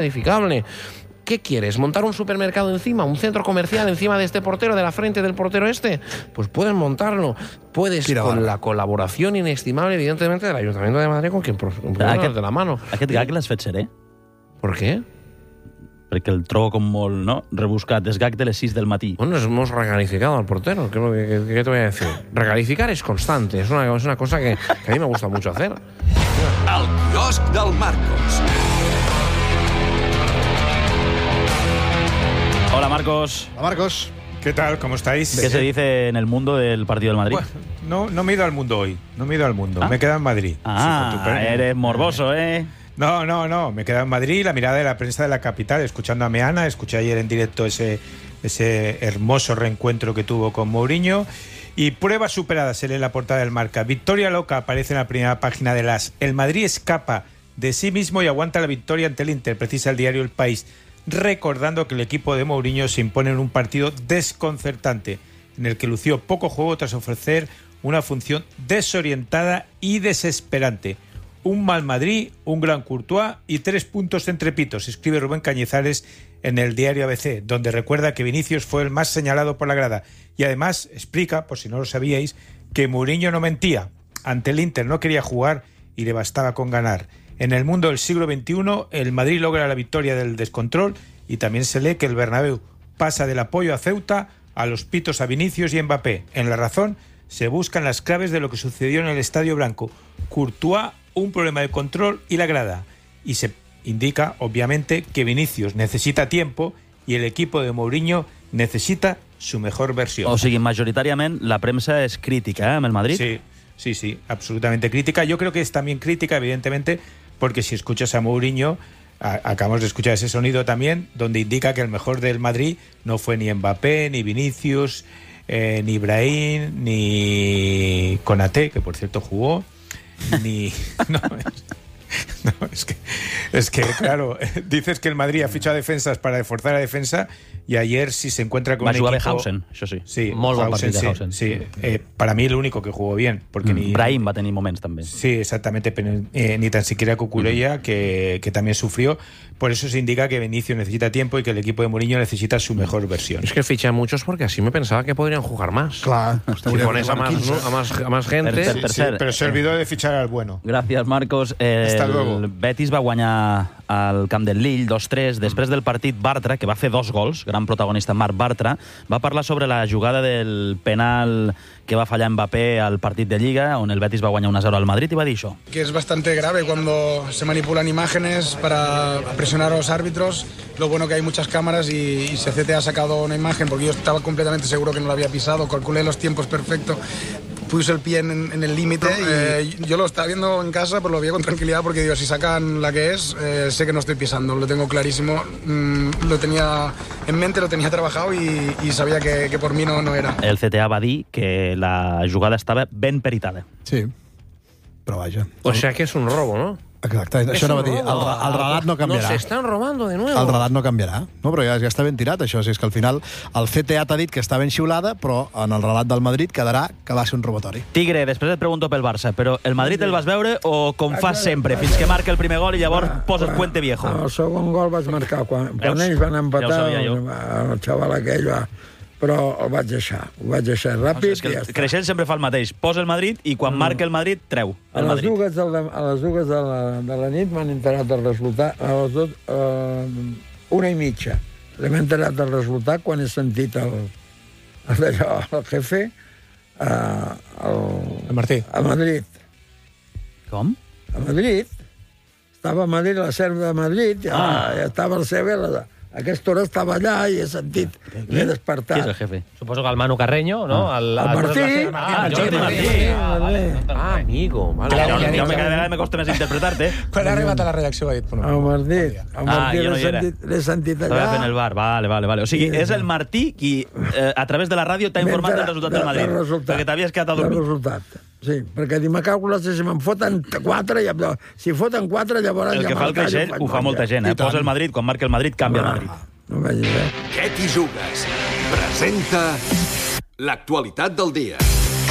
edificable. ¿Qué quieres? ¿Montar un supermercado encima? ¿Un centro comercial encima de este portero, de la frente del portero este? Pues puedes montarlo. Puedes, con la col·laboració inestimable, evidentemente, del Ayuntamiento de Madrid, con quien de la mano. Aquest gag l'has fet seré? ¿Por qué? Perquè el trobo com molt, no?, rebuscat. És gag de les 6 del matí. Bueno, hemos recalificado al portero. ¿Qué te voy a decir? Recalificar es constante. Es una cosa que a mí me gusta mucho hacer. El quiosc del Marcos. Hola, Marcos. Hola, Marcos. ¿Qué tal? ¿Cómo estáis? ¿Qué se dice en el mundo del partido del Madrid? Bueno, no me he ido al mundo hoy. No me he ido al mundo. Me he quedado en Madrid. Eres morboso, ¿eh? No. Me he quedado en Madrid, la mirada de la prensa de la capital, escuchando a Meana. Escuché ayer en directo ese hermoso reencuentro que tuvo con Mourinho. Y pruebas superadas, se lee en la portada del Marca. Victoria loca aparece en la primera página de las. El Madrid escapa de sí mismo y aguanta la victoria ante el Inter, precisa el diario El País, recordando que el equipo de Mourinho se impone en un partido desconcertante, en el que lució poco juego tras ofrecer una función desorientada y desesperante. Un mal Madrid, un gran Courtois y 3 puntos entre pitos, escribe Rubén Cañizares en el diario ABC, donde recuerda que Vinicius fue el más señalado por la grada. Y además explica, por si no lo sabíais, que Mourinho no mentía. Ante el Inter no quería jugar y le bastaba con ganar. En el mundo del siglo XXI, el Madrid logra la victoria del descontrol y también se lee que el Bernabéu pasa del apoyo a Ceuta a los pitos a Vinicius y Mbappé. En La Razón se buscan las claves de lo que sucedió en el Estadio Blanco. Courtois, un problema de control y la grada. Y se indica, obviamente, que Vinicius necesita tiempo y el equipo de Mourinho necesita su mejor versión. O sigui, majoritàriament la premsa és crítica, amb el Madrid? Sí, absolutamente crítica. Yo creo que es también crítica, evidentemente, porque si escuchas a Mourinho, acabamos de escuchar ese sonido también, donde indica que el mejor del Madrid no fue ni Mbappé, ni Vinicius, ni Brahim, ni Konaté, que por cierto jugó, ni... Es que, claro, dices que el Madrid ha fichado defensas para reforzar la defensa y ayer si se encuentra con un equipo... Va jugar Hausen, això sí. Sí, molt bon partit de Hausen. Sí. Para mí el único que jugó bien. Porque Brahim va tenir moments també. Sí, exactamente, pero ni tan siquiera Cucurella, que también sufrió. Por eso se indica que Vinicius necesita tiempo y que el equipo de Mourinho necesita su mejor versión. Es que ficha muchos porque así me pensaba que podrían jugar más. Claro. Si pones a más gente... Pero se olvidó de fichar al bueno. Gràcies, Marcos. Hasta luego. El Betis va guanyar al camp del Lille 2-3. Després del partit, Bartra, que va fer 2 gols, gran protagonista Marc Bartra, va parlar sobre la jugada del penal que va fallar Mbappé al partit de Lliga, on el Betis va guanyar 1-0 al Madrid, i va dir això. Que es bastante grave cuando se manipulan imágenes para presionar a los árbitros. Lo bueno que hay muchas cámaras y CCT ha sacado una imagen, porque yo estaba completamente seguro que no lo había pisado, calculé los tiempos perfectos, puse el pie en el límite y yo lo estaba viendo en casa, pero lo veía con tranquilidad porque digo, si sacan la que es, sé que no estoy pisando, lo tengo clarísimo, lo tenía en mente, lo tenía trabajado y sabía que por mí no era. El CTA va dir que la jugada estava ben peritada. Sí, però vaja. O sea que es un robo, ¿no? Exacte, això no va dir. El relat no canviarà. Nos están robando de nuevo. El relat no canviarà. No, però ja està ben tirat, això. És que al final el CTA t'ha dit que està ben xiulada, però en el relat del Madrid quedarà que va ser un robatori. Tigre, després et pregunto pel Barça, però el Madrid el vas veure o com fas sempre, fins que marca el primer gol i llavors poses Puente Viejo? El segon gol vaig marcar quan ells van empatar, el xaval aquell va... Però ho vaig deixar ràpid. És que el Creixell sempre fa el mateix. Posa el Madrid i quan marca el Madrid, treu el Madrid. A les dues de la nit m'han enterat del resultat, a les 1:30. M'he enterat del resultat quan he sentit el jefe El Martí. a Madrid. Com? A Madrid. Estava a Madrid, a la selva de Madrid, ja estava al CB, a aquesta hora estava allà i he sentit, m'he despertat. Qui és el jefe? Suposo que el Manu Carreño, ¿no? El Martí. Jordi Martí. Amigo. Vale. Jo cada vegada me costa més interpretar-te. Quan ha arribat a la redacció ha dit... El Martí l'he sentit allà. Estava fent el bar, vale. O sigui, és el Martí qui, a través de la ràdio, t'ha informat del resultat del Madrid. Perquè t'havies quedat a dormir. Del resultat. Sí, perquè dic, me cago si me'n foten 4, si foten 4, llavors... El que fa el Creixell ho fa molta gent, Posa el Madrid, quan marca el Madrid, canvia el Madrid. No vegis, Què t'hi jugues? Presenta l'actualitat del dia.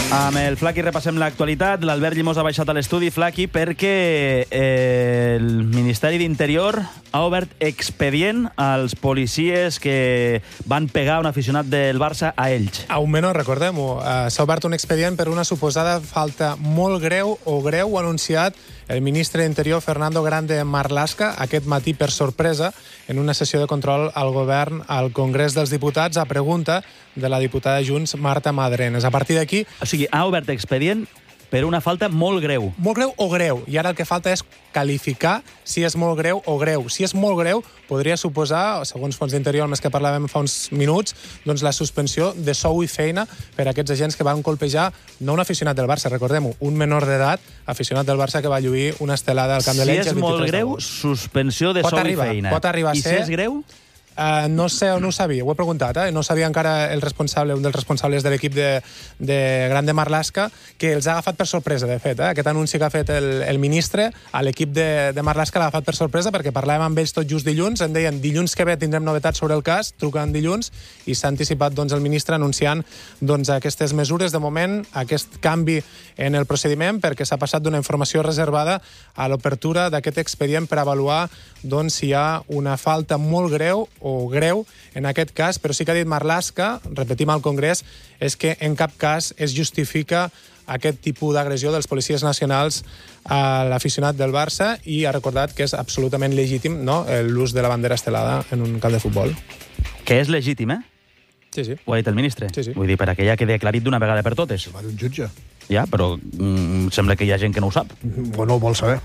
Amb el Flaqui repassem l'actualitat. L'Albert Llimós ha baixat a l'estudi, Flaqui, perquè el Ministeri d'Interior ha obert expedient als policies que van pegar un aficionat del Barça a Elx. A un menor, recordem-ho. S'ha obert un expedient per una suposada falta molt greu o greu, ha anunciat el ministre d'Interior, Fernando Grande Marlaska, aquest matí per sorpresa, en una sessió de control al govern al Congrés dels Diputats, a pregunta de la diputada Junts, Marta Madrenes. A partir d'aquí... O sigui, ha obert expedient per una falta molt greu. Molt greu o greu. I ara el que falta és qualificar si és molt greu o greu. Si és molt greu, podria suposar, segons Fons d'Interior, el més que parlàvem fa uns minuts, doncs la suspensió de sou i feina per a aquests agents que van colpejar no un aficionat del Barça, recordem-ho, un menor d'edat, aficionat del Barça, que va lluir una estelada al camp de l'Elx. Si és molt greu, suspensió de sou i feina. Pot arribar a ser... I si és greu? No sé, no ho sabia, ho he preguntat, no sabia encara el responsable, un dels responsables de l'equip de Grande Marlaska, que els ha agafat per sorpresa, de fet. Aquest anunci que ha fet el ministre a l'equip de Marlaska l'ha agafat per sorpresa perquè parlàvem amb ells tot just dilluns, em deien dilluns que ve tindrem novetats sobre el cas, trucant dilluns, i s'ha anticipat el ministre anunciant aquestes mesures. De moment, aquest canvi en el procediment, perquè s'ha passat d'una informació reservada a l'obertura d'aquest expedient per avaluar si hi ha una falta molt greu o greu en aquest cas, però sí que ha dit Marlaska, repetim al Congrés, és que en cap cas es justifica aquest tipus d'agressió dels policies nacionals a l'aficionat del Barça, i ha recordat que és absolutament legítim l'ús de la bandera estelada en un camp de futbol. Que és legítim, eh? Sí. Ho ha dit el ministre? Sí. Vull dir, per que ja quedi aclarit d'una vegada per totes. Va d'un jutge. Ja, però sembla que hi ha gent que no ho sap. O no ho vol saber.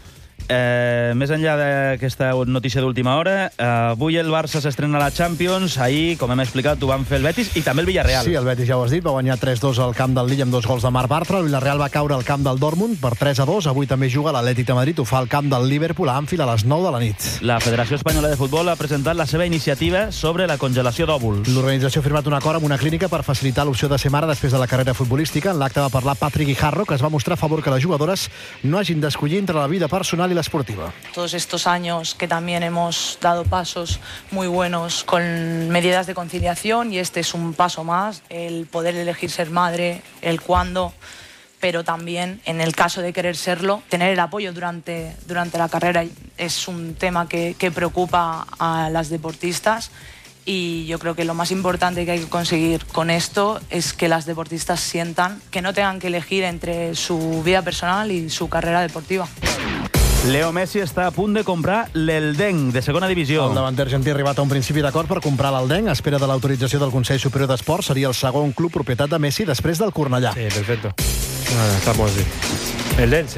Més enllà d'aquesta notícia d'última hora, avui el Barça s'estrena a la Champions. Ahir, com hem explicat, ho van fer el Betis i també el Villarreal. Sí, el Betis ja ho has dit, va guanyar 3-2 al camp del Lille amb 2 gols de Marc Bartra. El Villarreal va caure al camp del Dortmund per 3-2. Avui també juga l'Atlètic de Madrid, ho fa al camp del Liverpool a Anfield a les 9 de la nit. La Federació Espanyola de Futbol ha presentat la seva iniciativa sobre la congelació d'òvuls. L'organització ha firmat un acord amb una clínica per facilitar l'opció de ser mare després de la carrera futbolística. En l'acte va parlar Patrick Guijarro, que es va mostrar a favor que les jugadores no hagin d'escollir entre la vida personal i l'esportiva. Todos estos años que también hemos dado pasos muy buenos con medidas de conciliación, y este es un paso más, el poder elegir ser madre, el cuándo, pero también en el caso de querer serlo, tener el apoyo durante la carrera. Es un tema que preocupa a las deportistas, y yo creo que lo más importante que hay que conseguir con esto es que las deportistas sientan que no tengan que elegir entre su vida personal y su carrera deportiva. Leo Messi està a punt de comprar l'Eldenc, de segona divisió. El davanter argentí ha arribat a un principi d'acord per comprar l'Eldenc. A espera de l'autorització del Consell Superior d'Esports, seria el segon club propietat de Messi després del Cornellà. Sí, perfecto. Estamos así. El Dense.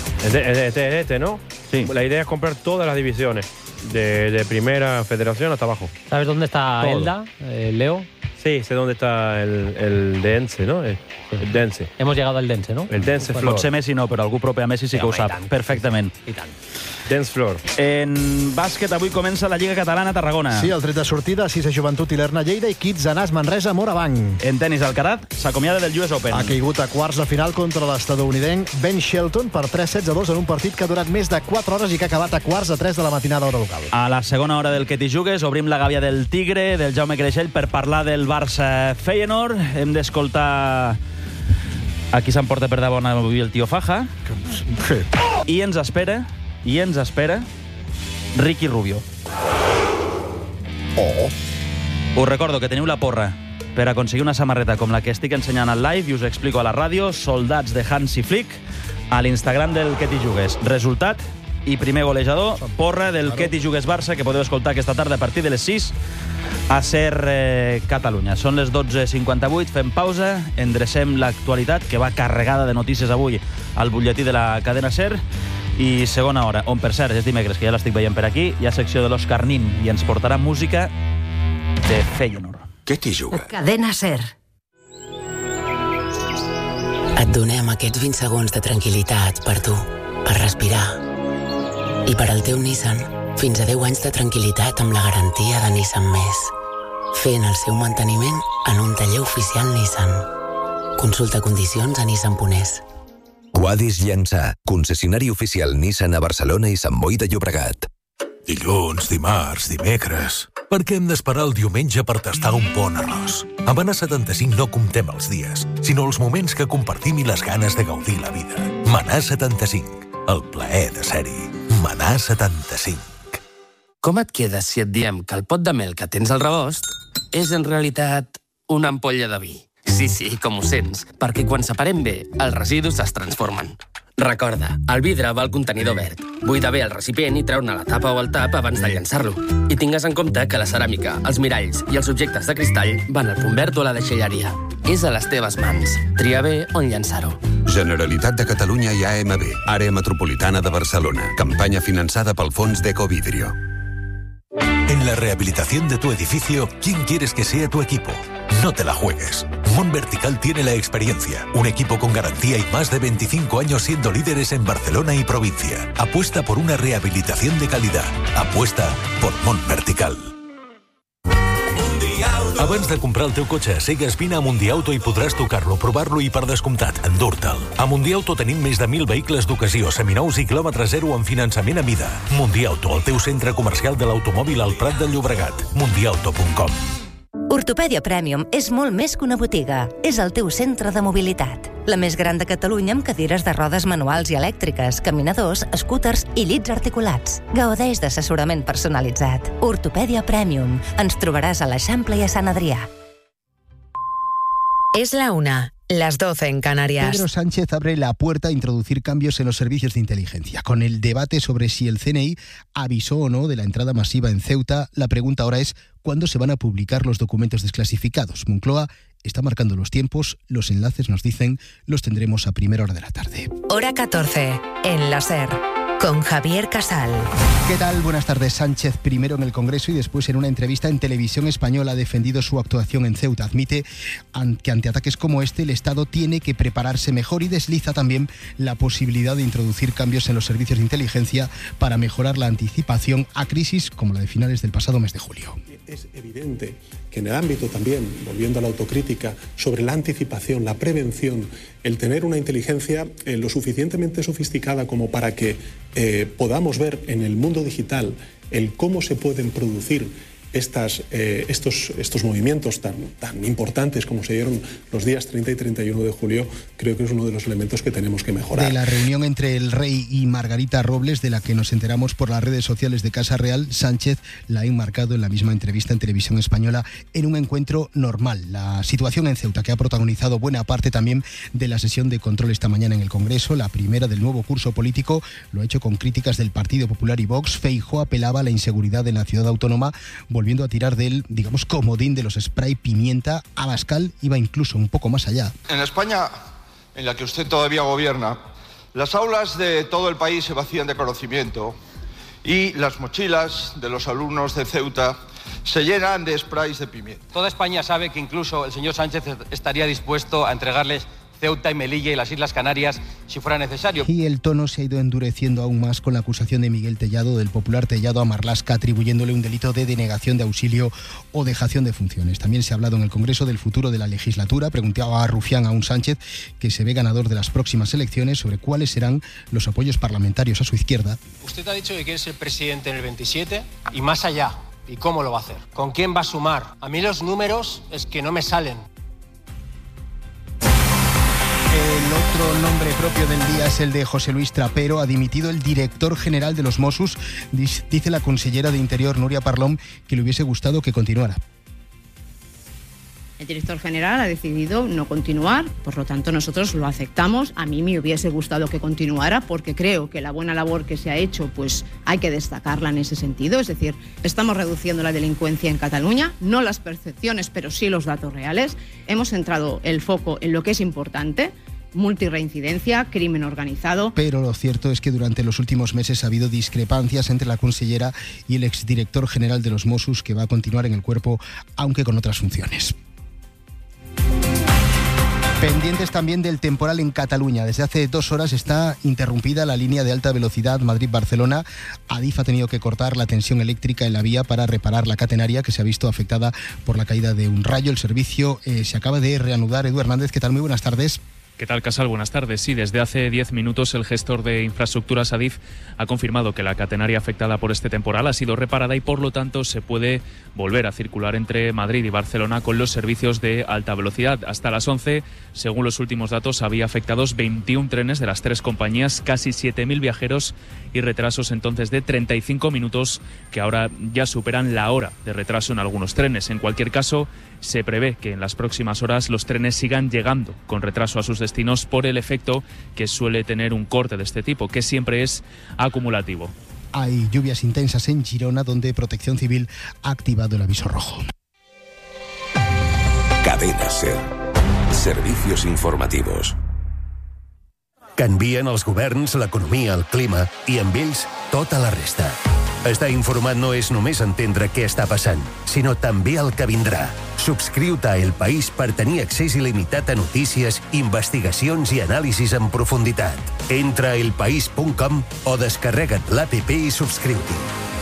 Este, ¿no? Sí. La idea es comprar todas las divisiones, de primera federación hasta abajo. ¿Sabes dónde está Todo. Elda, Leo? Sí, sé dónde está el Dense, ¿no? El Dense. Hemos llegado al Dense, ¿no? El Dense Flor. Potser Messi no, però algú proper a Messi sí que ho sap perfectament. I tant. Dense Flor. En bàsquet, avui comença la Lliga Catalana a Tarragona. Sí, el tret de sortida, 6 a Joventut i l'Erna Lleida i Kids Anàs Manresa Morabanc. En tenis, Alcaraz s'acomiada del US Open. Ha caigut a quarts de final contra l'estadounidenc Ben Shelton per 3-7-2 en un partit que ha durat més de 4 hores i que ha acabat a quarts de 3 de la matinada hora local. A la segona hora del Que t'hi jugues obrim la gàbia del Tigre, del Jaume Creixell, per parlar del Barça Feyenoord. Hem d'escoltar a qui s'emporta per davant avui el tio Faja. Sí. I ens espera Ricky Rubio. Us recordo que teniu la porra per aconseguir una samarreta com la que estic ensenyant al live i us explico a la ràdio, soldats de Hansi Flick, a l'Instagram del Que t'hi jugues. Resultat i primer golejador, porra del Que t'hi jugues Barça, que podeu escoltar aquesta tarda a partir de les 6 a Ser Catalunya. Són les 12:58, fem pausa, endrecem l'actualitat, que va carregada de notícies avui al butlletí de la cadena Ser, i segona hora, on per cert és dimecres, que ja l'estic veient per aquí, hi ha secció de l'Òscar Nin i ens portarà música de Feyenoord. Què t'hi juga? Cadena Ser. Et donem aquests 20 segons de tranquil·litat per tu, per respirar. I per al teu Nissan, fins a 10 anys de tranquil·litat amb la garantia de Nissan Més. Fent el seu manteniment en un taller oficial Nissan. Consulta condicions a nissan.es. Quadis Llançà, concessionari oficial Nissan a Barcelona i Sant Boi de Llobregat. Dilluns, dimarts, dimecres... Per què hem d'esperar el diumenge per tastar un bon arròs? A Manà 75 no comptem els dies, sinó els moments que compartim i les ganes de gaudir la vida. Manà 75, el plaer de ser-hi. Manà 75. Com et quedes si et diem que el pot de mel que tens al rebost és en realitat una ampolla de vi? Sí, com ho sents, perquè quan separem bé, els residus es transformen. Recorda, el vidre va al contenidor verd. Buida bé el recipient i treu-ne la tapa o el tap abans de llançar-lo. I tingues en compte que la ceràmica, els miralls i els objectes de cristall van al punt verd o a la deixalleria. És a les teves mans. Tria bé on llançar-ho. Generalitat de Catalunya i AMB, Àrea Metropolitana de Barcelona. Campaña financiada pel Fons d'Ecovidrio. En la rehabilitación de tu edificio, ¿quién quieres que sea tu equipo? No te la juegues. Mon Vertical tiene la experiencia, un equipo con garantía y más de 25 años siendo líderes en Barcelona y provincia. Apuesta por una rehabilitación de calidad. Apuesta por Mon Vertical. Abans de comprar el teu cotxe a cegues, vine a Mundiauto i podràs tocar-lo, provar-lo i, per descomptat, endur-te'l. A Mundiauto tenim més de 1.000 vehicles d'ocasió, seminous i quilòmetre zero amb finançament a mida. Mundiauto, el teu centre comercial de l'automòbil al Prat de Llobregat. Mundiauto.com. Ortopèdia Premium és molt més que una botiga. És el teu centre de mobilitat. La més gran de Catalunya amb cadires de rodes manuals i elèctriques, caminadors, scooters i llits articulats. Gaudeix d'assessorament personalitzat. Ortopèdia Premium. Ens trobaràs a l'Eixample i a Sant Adrià. Es la 1, las 12 en Canarias. Pedro Sánchez abre la puerta a introducir cambios en los servicios de inteligencia. Con el debate sobre si el CNI avisó o no de la entrada masiva en Ceuta, la pregunta ahora es ¿cuándo se van a publicar los documentos desclasificados? Moncloa está marcando los tiempos, los enlaces nos dicen, los tendremos a primera hora de la tarde. Hora 14, en la SER, con Javier Casal. ¿Qué tal? Buenas tardes. Sánchez, primero en el Congreso y después en una entrevista en Televisión Española, ha defendido su actuación en Ceuta. Admite que ante ataques como este el Estado tiene que prepararse mejor y desliza también la posibilidad de introducir cambios en los servicios de inteligencia para mejorar la anticipación a crisis como la de finales del pasado mes de julio. Es evidente que en el ámbito también, volviendo a la autocrítica, sobre la anticipación, la prevención, el tener una inteligencia lo suficientemente sofisticada como para que podamos ver en el mundo digital el cómo se pueden producir estos movimientos tan importantes como se dieron los días 30 y 31 de julio, creo que es uno de los elementos que tenemos que mejorar. De la reunión entre el rey y Margarita Robles, de la que nos enteramos por las redes sociales de Casa Real, Sánchez la ha enmarcado en la misma entrevista en Televisión Española en un encuentro normal. La situación en Ceuta, que ha protagonizado buena parte también de la sesión de control esta mañana en el Congreso, la primera del nuevo curso político, lo ha hecho con críticas del Partido Popular y Vox. Feijóo apelaba a la inseguridad en la ciudad autónoma, volviendo a tirar del, digamos, comodín de los spray pimienta. Abascal iba incluso un poco más allá. En España, en la que usted todavía gobierna, las aulas de todo el país se vacían de conocimiento y las mochilas de los alumnos de Ceuta se llenan de sprays de pimienta. Toda España sabe que incluso el señor Sánchez estaría dispuesto a entregarles Ceuta y Melilla y las Islas Canarias si fuera necesario. Y el tono se ha ido endureciendo aún más con la acusación de Miguel Tellado, del popular Tellado, a Marlaska, atribuyéndole un delito de denegación de auxilio o dejación de funciones. También se ha hablado en el Congreso del futuro de la legislatura. Preguntaba a Rufián a un Sánchez que se ve ganador de las próximas elecciones sobre cuáles serán los apoyos parlamentarios a su izquierda. Usted ha dicho que quiere ser presidente en el 27 y más allá. ¿Y cómo lo va a hacer? ¿Con quién va a sumar? A mí los números es que no me salen. El otro nombre propio del día es el de José Luis Trapero. Ha dimitido el director general de los Mossos. Dice la consellera de Interior, Núria Parlon, que le hubiese gustado que continuara. El director general ha decidido no continuar, por lo tanto nosotros lo aceptamos. A mí me hubiese gustado que continuara porque creo que la buena labor que se ha hecho pues hay que destacarla en ese sentido. Es decir, estamos reduciendo la delincuencia en Cataluña, no las percepciones pero sí los datos reales. Hemos centrado el foco en lo que es importante: multirreincidencia, crimen organizado. Pero lo cierto es que durante los últimos meses ha habido discrepancias entre la consellera y el exdirector general de los Mossos, que va a continuar en el cuerpo aunque con otras funciones. Pendientes también del temporal en Cataluña. Desde hace 2 horas está interrumpida la línea de alta velocidad Madrid-Barcelona. Adif ha tenido que cortar la tensión eléctrica en la vía para reparar la catenaria que se ha visto afectada por la caída de un rayo. El servicio se acaba de reanudar. Edu Hernández, ¿qué tal? Muy buenas tardes. ¿Qué tal, Casal? Buenas tardes. Sí, desde hace 10 minutos el gestor de infraestructuras Adif ha confirmado que la catenaria afectada por este temporal ha sido reparada y por lo tanto se puede volver a circular entre Madrid y Barcelona con los servicios de alta velocidad. Hasta las 11, según los últimos datos, había afectados 21 trenes de las 3 compañías, casi 7.000 viajeros y retrasos entonces de 35 minutos que ahora ya superan la hora de retraso en algunos trenes. En cualquier caso, se prevé que en las próximas horas los trenes sigan llegando con retraso a sus destinos por el efecto que suele tener un corte de este tipo, que siempre es acumulativo. Hay lluvias intensas en Girona, donde Protección Civil ha activado el aviso rojo. Cadena SER. Servicios informativos. Canvien els governs, l'economia, el clima i amb ells tota la resta. Estar informat no és només entendre què està passant, sinó també el que vindrà. Subscriu-te a El País per tenir accés il·limitat a notícies, investigacions i anàlisis en profunditat. Entra a elpaís.com o descarrega't l'APP i subscriu-t'hi.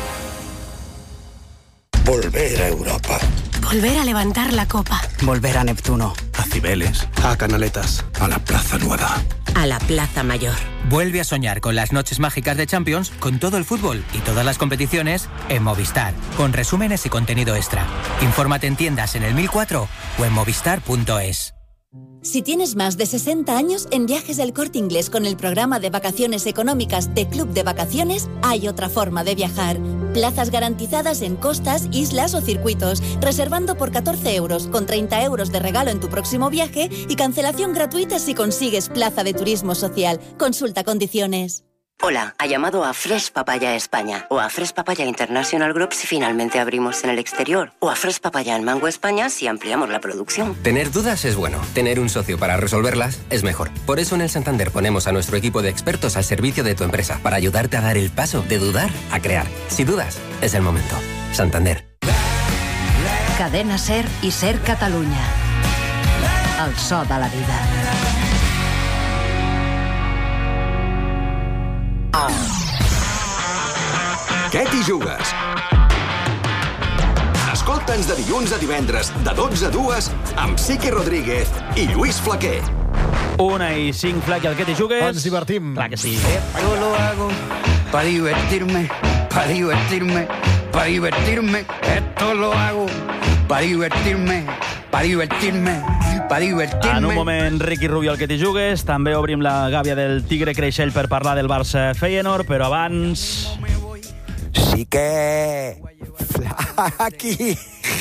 Volver a Europa. Volver a levantar la copa. Volver a Neptuno. A Cibeles. A Canaletas. A la Plaza Nueva. A la Plaza Mayor. Vuelve a soñar con las noches mágicas de Champions, con todo el fútbol y todas las competiciones en Movistar, con resúmenes y contenido extra. Infórmate en tiendas en el 1004 o en movistar.es. Si tienes más de 60 años, en Viajes del Corte Inglés con el programa de vacaciones económicas de Club de Vacaciones, hay otra forma de viajar. Plazas garantizadas en costas, islas o circuitos, reservando por 14 euros, con 30 euros de regalo en tu próximo viaje y cancelación gratuita si consigues plaza de turismo social. Consulta condiciones. Hola, ha llamado a Fresh Papaya España o a Fresh Papaya International Group si finalmente abrimos en el exterior o a Fresh Papaya en Mango España si ampliamos la producción. Tener dudas es bueno, tener un socio para resolverlas es mejor. Por eso en el Santander ponemos a nuestro equipo de expertos al servicio de tu empresa para ayudarte a dar el paso de dudar a crear. Si dudas, es el momento. Santander. Cadena SER i SER Catalunya. El so de la vida. Què t'hi jugues? Escolta'ns de dilluns a divendres, de 12 a 2, amb Sique Rodríguez i Lluís Flaquer. 1:05, Flac, i el que t'hi jugues? Ens divertim. Clar que sí. Yo lo hago para divertirme, para divertirme, para divertirme. Esto lo hago para divertirme, para divertirme, para divertirme. En un moment, Ricky Rubio, el que t'hi jugues. També obrim la gàbia del Tigre Creixell per parlar del Barça Feyenoord, però abans... Sí que... Flaqui.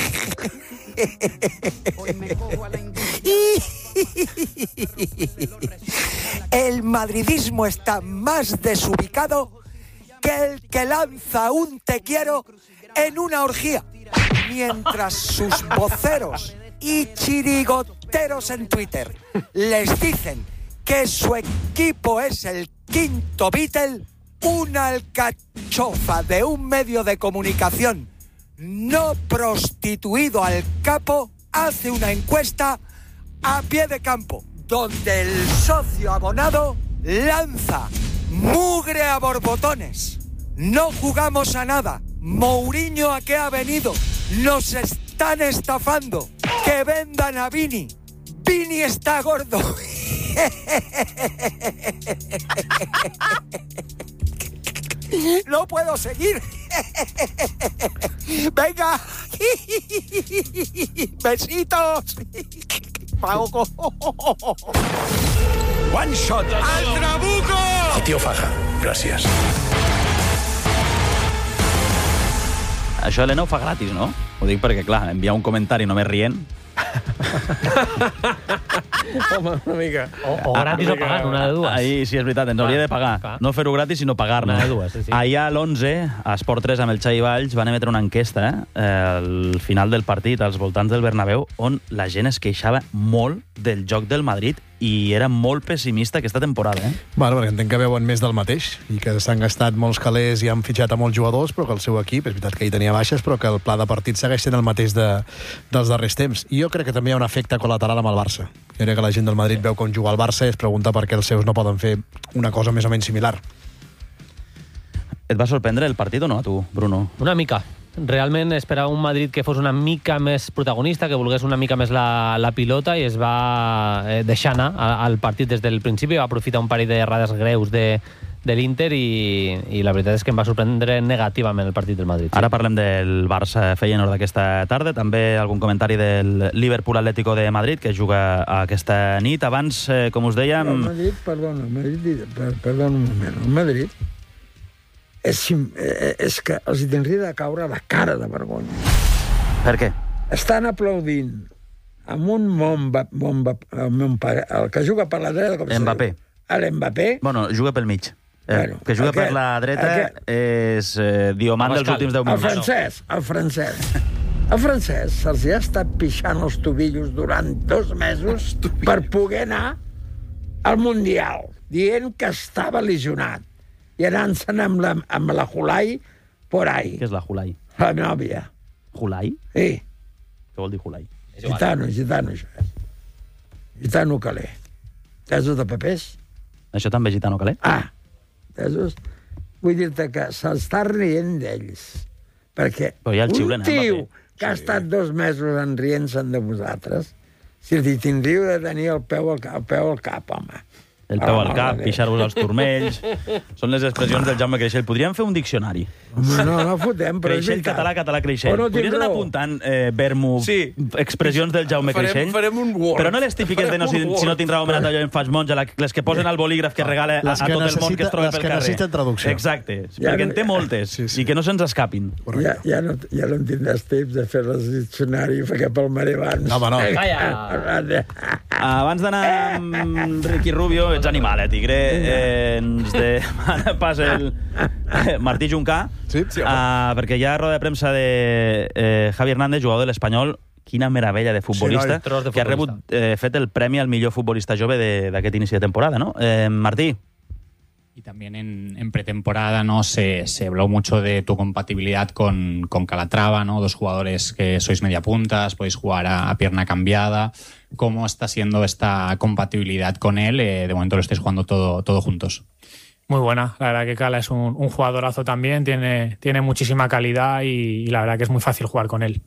El madridismo está más desubicado que el que lanza un te quiero en una orgía, mientras sus voceros y chirigoteros en Twitter les dicen que su equipo es el quinto Beatle. Una alcachofa de un medio de comunicación no prostituido al capo hace una encuesta a pie de campo, donde el socio abonado lanza mugre a borbotones. No jugamos a nada. Mourinho, ¿a qué ha venido? Nos están estafando. Que vendan a Vini. Vini está gordo. No puedo seguir. Venga. Besitos. Pago. One shot. ¡Al trabuco! El tío Faja. Gràcies. Això l'Ena ho fa gratis, no? Ho dic perquè, clar, enviar un comentari només rient... Home, una mica. O gratis o pagant, una de dues. Ahir, sí, és veritat, ens hauria de pagar. No fer-ho gratis, sinó pagar-ne. Una de dues, sí. Ahir a l'11, a Esport 3, amb el Xavi Valls, van emetre una enquesta al final del partit, als voltants del Bernabéu, on la gent es queixava molt del joc del Madrid i era molt pessimista aquesta temporada. Bueno, perquè entenc que veuen més del mateix i que s'han gastat molts calés i han fitxat a molts jugadors, però que el seu equip, és veritat que hi tenia baixes, però que el pla de partit segueix sent el mateix dels darrers temps. I jo crec que també hi ha un efecte col·lateral amb el Barça. Jo crec que la gent del Madrid veu com juga el Barça i es pregunta per què els seus no poden fer una cosa més o menys similar. Et va sorprendre el partit o no, a tu, Bruno? Una mica. Realment esperava un Madrid que fos una mica més protagonista, que volgués una mica més la pilota, i es va deixar anar al partit des del principi, va aprofitar un parell d'errades greus de l'Inter i la veritat és que em va sorprendre negativament el partit del Madrid. Ara parlem del Barça-Feyenoord d'aquesta tarda, també algun comentari del Liverpool-Atlético de Madrid, que juga aquesta nit. Abans, com us dèiem... El Madrid, perdona un moment, el Madrid és que els tindria de caure la cara de vergonya. Per què? Estan aplaudint amb un el que juga per la dreta... Mbappé. L'Mbappé. Bueno, juga pel mig. Que juga per la dreta és Diomant dels últims 10 minuts. El francès se'ls ha estat pixant els tobillos durant 2 mesos per poder anar al Mundial, dient que estava lesionat i anant-se'n amb la Julai por ahí. Què és la Julai? La nòvia. Julai? Sí. Què vol dir Julai? Gitano, això. Gitano calé. Tesos de papers? Això també gitano calé? Tesos? Vull dir-te que s'està rient d'ells. Perquè un tio que ha estat 2 mesos enrient-se'n de vosaltres, si li tindríeu de tenir el peu al cap, home. El peu al cap, pixar-vos els turmells... Són les expressions del Jaume Creixell. Podríem fer un diccionari. Home, no fotem, però és Creixell, català, català, Creixell. Podries anar apuntant, Bermu, expressions del Jaume Creixell? Farem un Word. Però no les típiques de si no tinc raó, me n'atallo en faig monja, les que posen al bolígraf que regala a tot el món que es troba pel carrer. Les que necessiten traducció. Exacte, perquè en té moltes, i que no se'ns escapin. Ja no en tindràs temps de fer el diccionari, perquè pel mar abans. Home, no. Abans d'anar amb Ricky Rubio, ets animal, tigre. Ens demana pas el Martí Juncà, perquè hi ha roda de premsa de Javi Hernández, jugador de l'Espanyol. Quina meravella de futbolista, que ha rebut fet el premi al millor futbolista jove d'aquest inici de temporada, ¿no? Martí. Y también en pretemporada, ¿no? Se habló mucho de tu compatibilidad con Calatrava, ¿no? 2 jugadores que sois media puntas, podéis jugar a pierna cambiada. ¿Cómo está siendo esta compatibilidad con él? De momento lo estáis jugando todo juntos. Muy buena, la verdad que Cala es un jugadorazo también, tiene muchísima calidad y la verdad que es muy fácil jugar con él.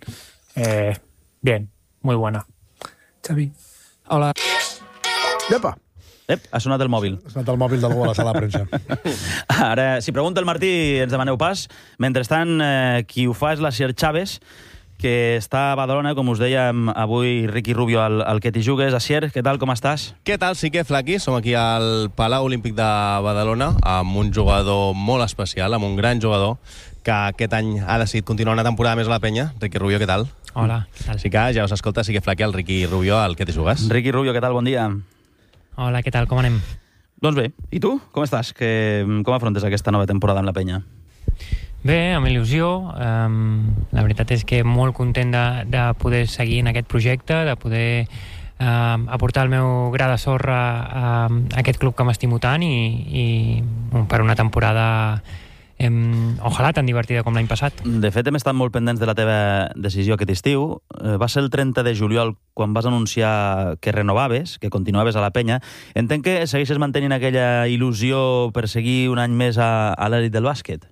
Bien, muy buena. Xavi. Hola. Epa. Ha sonat el mòbil. Ha sonat el mòbil d'algú a la sala de premsa. Ara, si pregunta el Martí, ens demaneu pas. Mentrestant, qui ho fa és la Sier Chávez, que està a Badalona, com us dèiem avui Ricky Rubio al que t'hi jugues. Asier, què tal, com estàs? Què tal? Sí que flaqui. Som aquí al Palau Olímpic de Badalona amb un jugador molt especial, amb un gran jugador que aquest any ha decidit continuar una temporada més a la penya. Ricky Rubio, què tal? Hola, què tal? Sí que ja us escolta, sí que flaqui el Ricky Rubio al que t'hi jugues. Ricky Rubio, què tal? Bon dia. Hola, què tal? Com anem? Doncs bé. I tu? Com estàs? Com afrontes aquesta nova temporada amb la penya? Bé, amb il·lusió. La veritat és que molt content de poder seguir en aquest projecte, de poder aportar el meu gra de sorra a aquest club que m'estimo tant i per una temporada ojalà tan divertida com l'any passat. De fet, hem estat molt pendents de la teva decisió aquest estiu. Va ser el 30 de juliol quan vas anunciar que renovaves, que continuaves a la penya. Entenc que segueixes mantenint aquella il·lusió per seguir un any més a l'elit del bàsquet.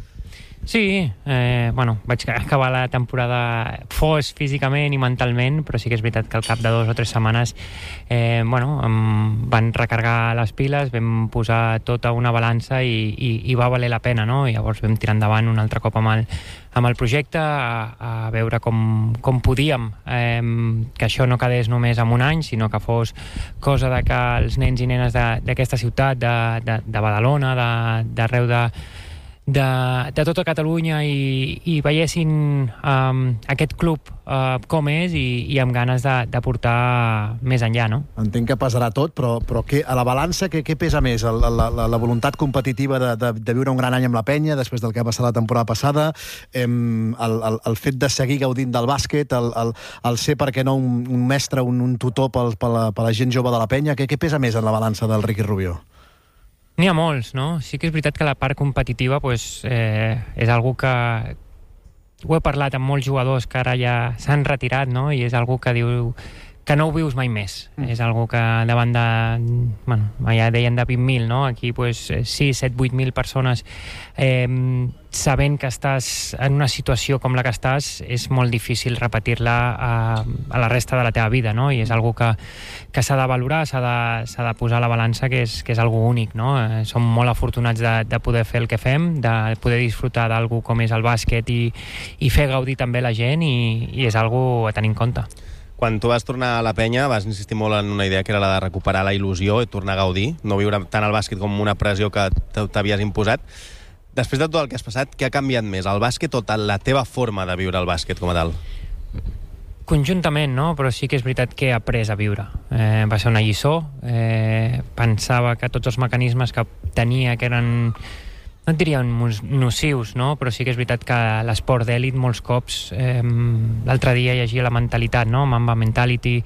Sí, vaig acabar la temporada fos físicament i mentalment, però sí que és veritat que al cap de 2 o 3 setmanes em van recargar les piles, vam posar tota una balança i va valer la pena, no? I llavors vam tirar endavant un altre cop amb el projecte a veure com podíem que això no quedés només en un any, sinó que fos cosa de que els nens i nenes d'aquesta ciutat, de Badalona, d'arreu de tota Catalunya i veiessin aquest club com és i amb ganes de portar més enllà, no? Entenc que pesarà tot, però a la balança què pesa més? La voluntat competitiva de viure un gran any amb la penya després del que ha passat la temporada passada, el fet de seguir gaudint del bàsquet, el ser, per què no, un mestre, un tutor per la gent jove de la penya, què pesa més en la balança del Ricky Rubio? N'hi ha molts, no? Sí que és veritat que la part competitiva és algo que ho he parlat amb molts jugadors que ara ja s'han retirat, no? I és algo que diu no ho vius mai més. És algo que davant de... Bueno, ja deien de 20.000, no? Aquí, pues, 6, 7, 8.000 persones sabent que estàs en una situació com la que estàs, és molt difícil repetir-la a la resta de la teva vida, no? I és algo que s'ha de valorar, s'ha de posar a la balança, que és algo únic, no? Som molt afortunats de poder fer el que fem, de poder disfrutar d'algú com és el bàsquet i fer gaudir també la gent, i és algo a tenir en compte. Quan tu vas tornar a la penya vas insistir molt en una idea que era la de recuperar la il·lusió i tornar a gaudir, no viure tant el bàsquet com una pressió que t'havies imposat. Després de tot el que has passat, què ha canviat més, el bàsquet o la teva forma de viure el bàsquet com a tal? Conjuntament, no? Però sí que és veritat que he après a viure. Va ser una lliçó. Pensava que tots els mecanismes que tenia, que eren, no et diria nocius, no? Però sí que és veritat que l'esport d'èlit molts cops, l'altre dia llegia la mentalitat, no? Mamba Mentality.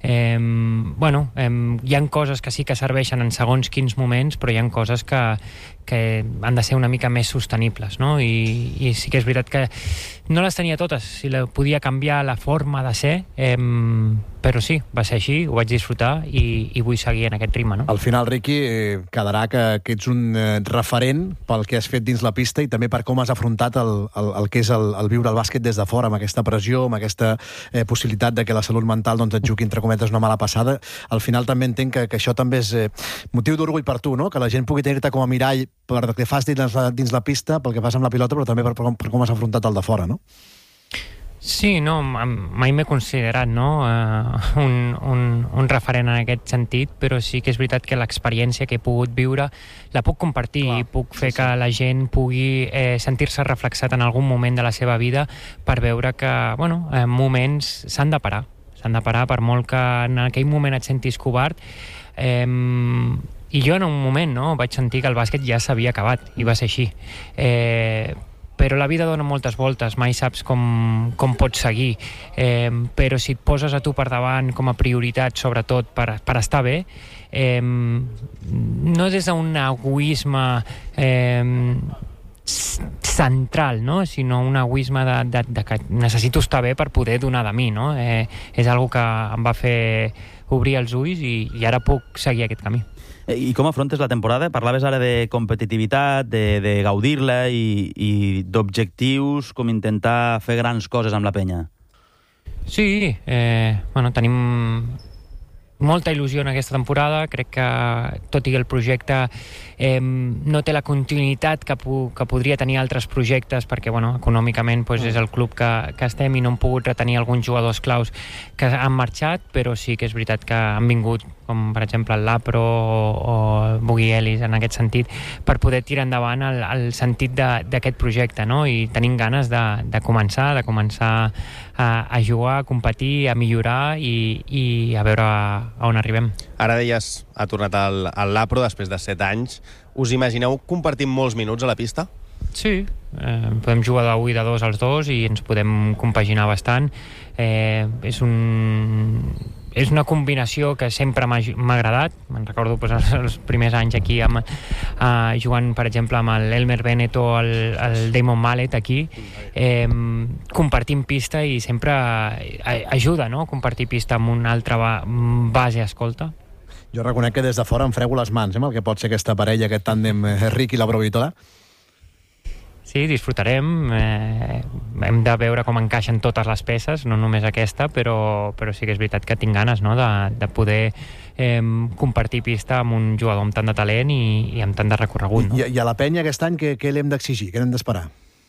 Hi ha coses que sí que serveixen en segons quins moments, però hi ha coses que han de ser una mica més sostenibles, no? I sí que és veritat que no les tenia totes, si podia canviar la forma de ser, però sí, va ser així, ho vaig disfrutar i vull seguir en aquest ritme, no? Al final, Riqui, quedarà que ets un referent pel que has fet dins la pista i també per com has afrontat el que és el viure el bàsquet des de fora, amb aquesta pressió, amb aquesta possibilitat de que la salut mental doncs, et jugui, entre cometes, una mala passada. Al final també entenc que això també és motiu d'orgull per tu, no? Que la gent pugui tenir-te com a mirall per el que fas dins la pista, pel que fas amb la pilota, però també per com has afrontat el de fora, no? Sí, no, mai m'he considerat, no, un referent en aquest sentit, però sí que és veritat que l'experiència que he pogut viure la puc compartir i puc fer que la gent pugui sentir-se reflexat en algun moment de la seva vida per veure que, bueno, en moments s'han de parar per molt que en aquell moment et sentis covard. I jo en un moment, no, vaig sentir que el bàsquet ja s'havia acabat, i va ser així. Però la vida dona moltes voltes, mai saps com pots seguir, però si et poses a tu per davant com a prioritat, sobretot per estar bé, no des d'un egoisme central, no? Sinó un egoisme de que necessito estar bé per poder donar de mi, no? És algo que em va fer obrir els ulls i ara puc seguir aquest camí. I com afrontes la temporada? Parlaves ara de competitivitat, de gaudir-la i d'objectius, com intentar fer grans coses amb la penya. Sí, tenim molta il·lusió en aquesta temporada. Crec que, tot i que el projecte no té la continuïtat que podria tenir altres projectes, perquè econòmicament és el club que estem i no hem pogut retenir alguns jugadors claus que han marxat, però sí que és veritat que han vingut, com per exemple el Lapro o Boogie Ellis, en aquest sentit, per poder tirar endavant el sentit d'aquest projecte, no? I tenim ganes de començar a jugar, a competir, a millorar i a veure a on arribem. Ara deies, ha tornat al Lapro després de 7 anys. Us imagineu compartint molts minuts a la pista? Sí, podem jugar de 1 i de 2 als dos i ens podem compaginar bastant. És una combinació que sempre m'ha agradat. Me'n recordo els primers anys aquí jugant, per exemple, amb l'Elmer Bennett o el Damon Mallet aquí, compartint pista, i sempre ajuda, no?, compartir pista amb una altra base escolta. Jo reconec que des de fora em frego les mans, amb el que pot ser aquesta parella, aquest tàndem Riqui i la Provitola. Sí, disfrutarem. Hem de veure com encaixen totes les peces, no només aquesta, però sí que és veritat que tinc ganes, no?, de poder compartir pista amb un jugador amb tant de talent i amb tant de recorregut. No? I a la penya aquest any què l'hem d'exigir? Què n'hem d'esperar?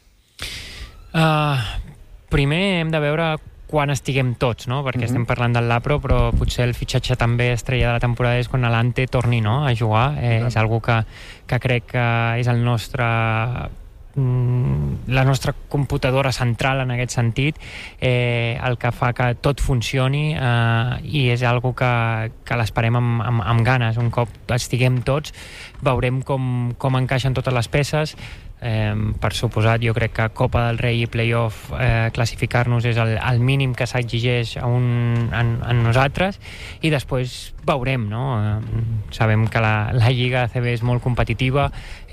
Primer hem de veure quan estiguem tots, no? Perquè estem parlant del Lapro, però potser el fitxatge també estrella de la temporada és quan l'Ante torni, no?, a jugar. És algo que crec que és la nostra computadora central en aquest sentit, el que fa que tot funcioni, i és algo que l'esperem amb ganes. Un cop estiguem tots veurem com encaixen totes les peces. Per suposat, jo crec que Copa del Rei i Playoff classificar-nos és el mínim que s'exigeix en nosaltres, i després veurem, no? Sabem que la Lliga ACB és molt competitiva,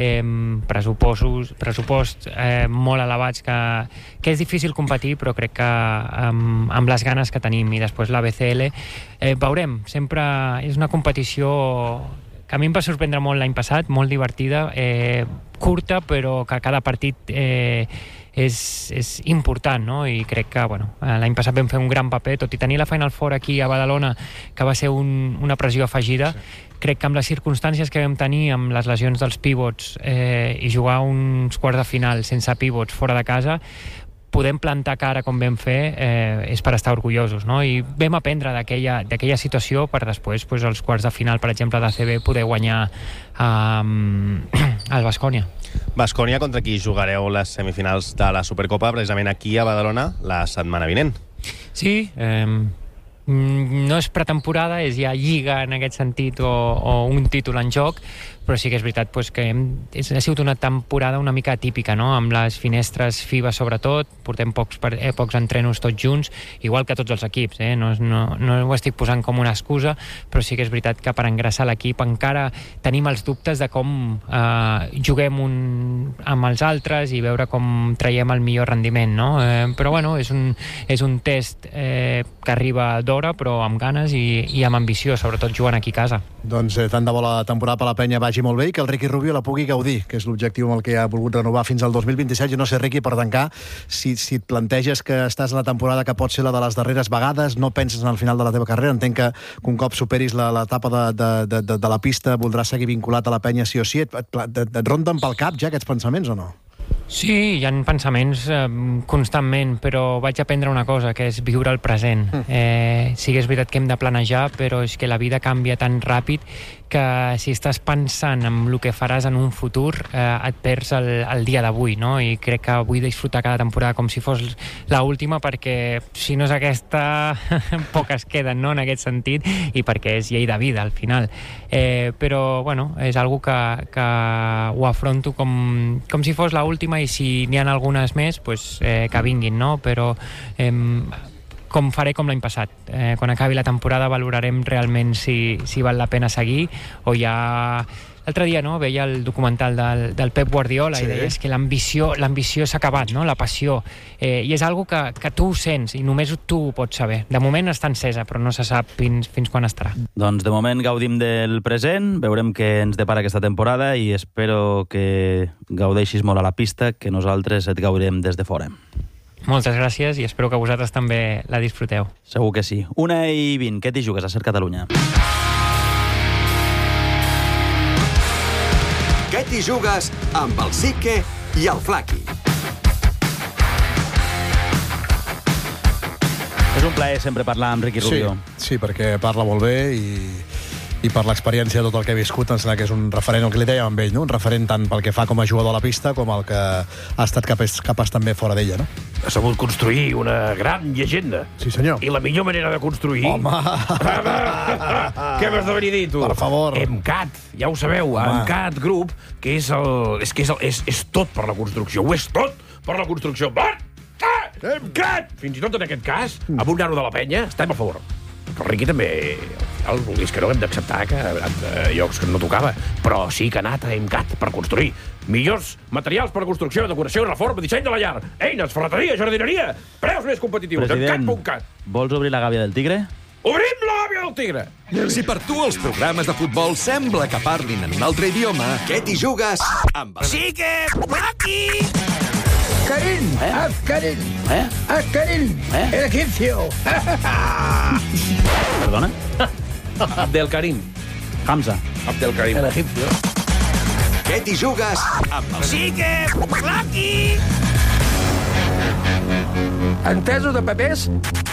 pressupost molt elevats, que és difícil competir, però crec que amb les ganes que tenim, i després la BCL veurem. Sempre és una competició que a mi em va sorprendre molt l'any passat, molt divertida, curta, però que cada partit és important, no? I crec que l'any passat vam fer un gran paper, tot i tenir la Final Four aquí a Badalona, que va ser una pressió afegida. Crec que amb les circumstàncies que vam tenir, amb les lesions dels pivots i jugar uns quarts de final sense pivots fora de casa, podem plantar cara com vam fer, és per estar orgullosos, no? I vam aprendre d'aquella situació per després, als quarts de final, per exemple, d'ACB, poder guanyar el Baskonia. Baskonia, contra qui jugareu les semifinals de la Supercopa, precisament aquí a Badalona, la setmana vinent. Sí, no és pretemporada, és ja lliga en aquest sentit, o un títol en joc, però sí que és veritat que ha sigut una temporada una mica atípica, no? Amb les finestres FIBA sobretot, portem pocs entrenos tots junts, igual que tots els equips, no ho estic posant com una excusa, però sí que és veritat que per engreixar l'equip encara tenim els dubtes de com juguem amb els altres i veure com traiem el millor rendiment, no? Però és un test que arriba d'hora, però amb ganes i amb ambició, sobretot jugant aquí a casa. Doncs tant de bo la temporada per la penya vagi molt bé i que el Ricky Rubio la pugui gaudir, que és l'objectiu amb el que ha volgut renovar fins al 2027. Jo no sé, Ricky, per tancar, si et planteges que estàs en la temporada que pot ser la de les darreres vegades, no penses en el final de la teva carrera, entenc que un cop superis l'etapa de la pista voldràs seguir vinculat a la penya sí o sí. Et ronden pel cap ja aquests pensaments o no? Sí, hi ha pensaments constantment, però vaig aprendre una cosa, que és viure el present. Sí que és veritat que hem de planejar, però és que la vida canvia tan ràpid que si estàs pensant en el que faràs en un futur, et perds el dia d'avui, no? I crec que vull disfrutar cada temporada com si fos l'última, perquè si no és aquesta, poques queden, no?, en aquest sentit, i perquè és llei de vida, al final. Però, és algo que ho afronto com si fos l'última, i si n'hi ha algunes més, que vinguin, no? Però faré com l'any passat. Quan acabi la temporada valorarem realment si val la pena seguir, o ja... L'altre dia veia el documental del Pep Guardiola, i deies que l'ambició s'ha acabat, no? La passió. I és algo que tu ho sents, i només tu ho pots saber. De moment està encesa, però no se sap fins quan estarà. Doncs de moment gaudim del present, veurem què ens depara aquesta temporada, i espero que gaudeixis molt a la pista, que nosaltres et gaudirem des de fora. Moltes gràcies, i espero que vosaltres també la disfruteu. Segur que sí. 1:20, què t'hi jugues a Ser Catalunya? Què t'hi jugues amb el Sique i el Flaqui? És un plaer sempre parlar amb Ricky Rubio. Sí, perquè parla molt bé i per l'experiència de tot el que he viscut, em sembla que és un referent, el que li dèiem amb ell, no? Un referent tant pel que fa com a jugador a la pista com el que ha estat capaç també fora d'ella, no? Ha sabut construir una gran llegenda. Sí, senyor. I la millor manera de construir... Home! Què m'has de venir a dir, tu? Per favor. MCAT, ja ho sabeu, MCAT Group, que és tot per la construcció. Ho és tot per la construcció. MCAT! Fins i tot en aquest cas, amb un nano de la penya, estem a favor. Però el Riqui també, al final, vulguis que no, hem d'acceptar que llocs que no tocava, però sí que ha anat a MCAT per construir millors materials per construcció, decoració, reforma, disseny de la llar, eines, ferreteria, jardineria, preus més competitius. President, MCAT.cat. vols obrir la gàbia del tigre? Obrim la gàbia del tigre! Si per tu els programes de futbol sembla que parlin en un altre idioma, què t'hi jugues amb el... Sique! Flaqui! Karim, Karim, Karim, el egipcio. Perdona? Abdelkarim. Hamza. Abdelkarim. El egipcio. Què t'hi jugues amb el... Sique! Flaqui! Entesos de papers?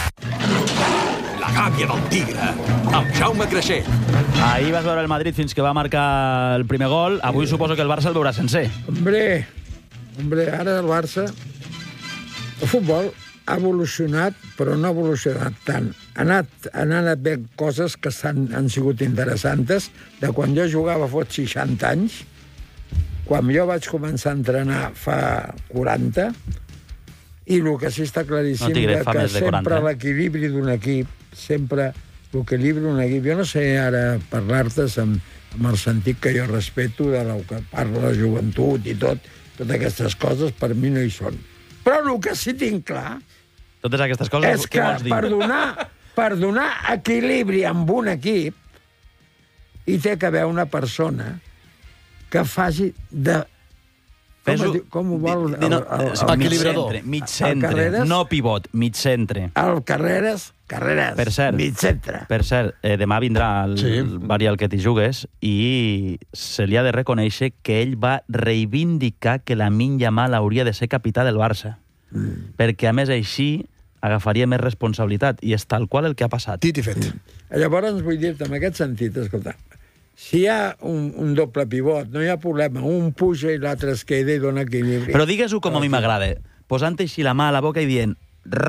La gàbia del tigre, amb Jaume Creixell. Ahir vas veure el Madrid fins que va marcar el primer gol. Avui suposo que el Barça el veurà sencer. Hombre, ara el Barça, el futbol ha evolucionat, però no ha evolucionat tant. Han anat bé coses que han sigut interessants. De quan jo jugava fot 60 anys, quan jo vaig començar a entrenar fa 40, i el que sí està claríssim que sempre l'equilibri d'un equip, sempre l'equilibri d'un equip, jo no sé ara parlar-te amb el sentit que jo respeto de lo que parla la joventut i totes aquestes coses per mi no hi són. Però el que sí tinc clar totes aquestes coses, és que per donar equilibri amb un equip hi té que haver una persona que faci de... Com ho vol? Equilibrador. Mig centre, no pivot, mig centre. El Carreras, mig centre. Per cert, demà vindrà el Bari al que t'hi jugues i se li ha de reconèixer que ell va reivindicar que Lamine Yamal hauria de ser capità del Barça. Perquè, a més, així agafaria més responsabilitat. I és tal qual el que ha passat. Dit i fet. Llavors, vull dir-te, en aquest sentit, escolta, si hi ha un doble pivot, no hi ha problema. Un puja i l'altre es queda i dona equilibri. Però digues-ho com a mi m'agrada. Posant així la mà a la boca i dient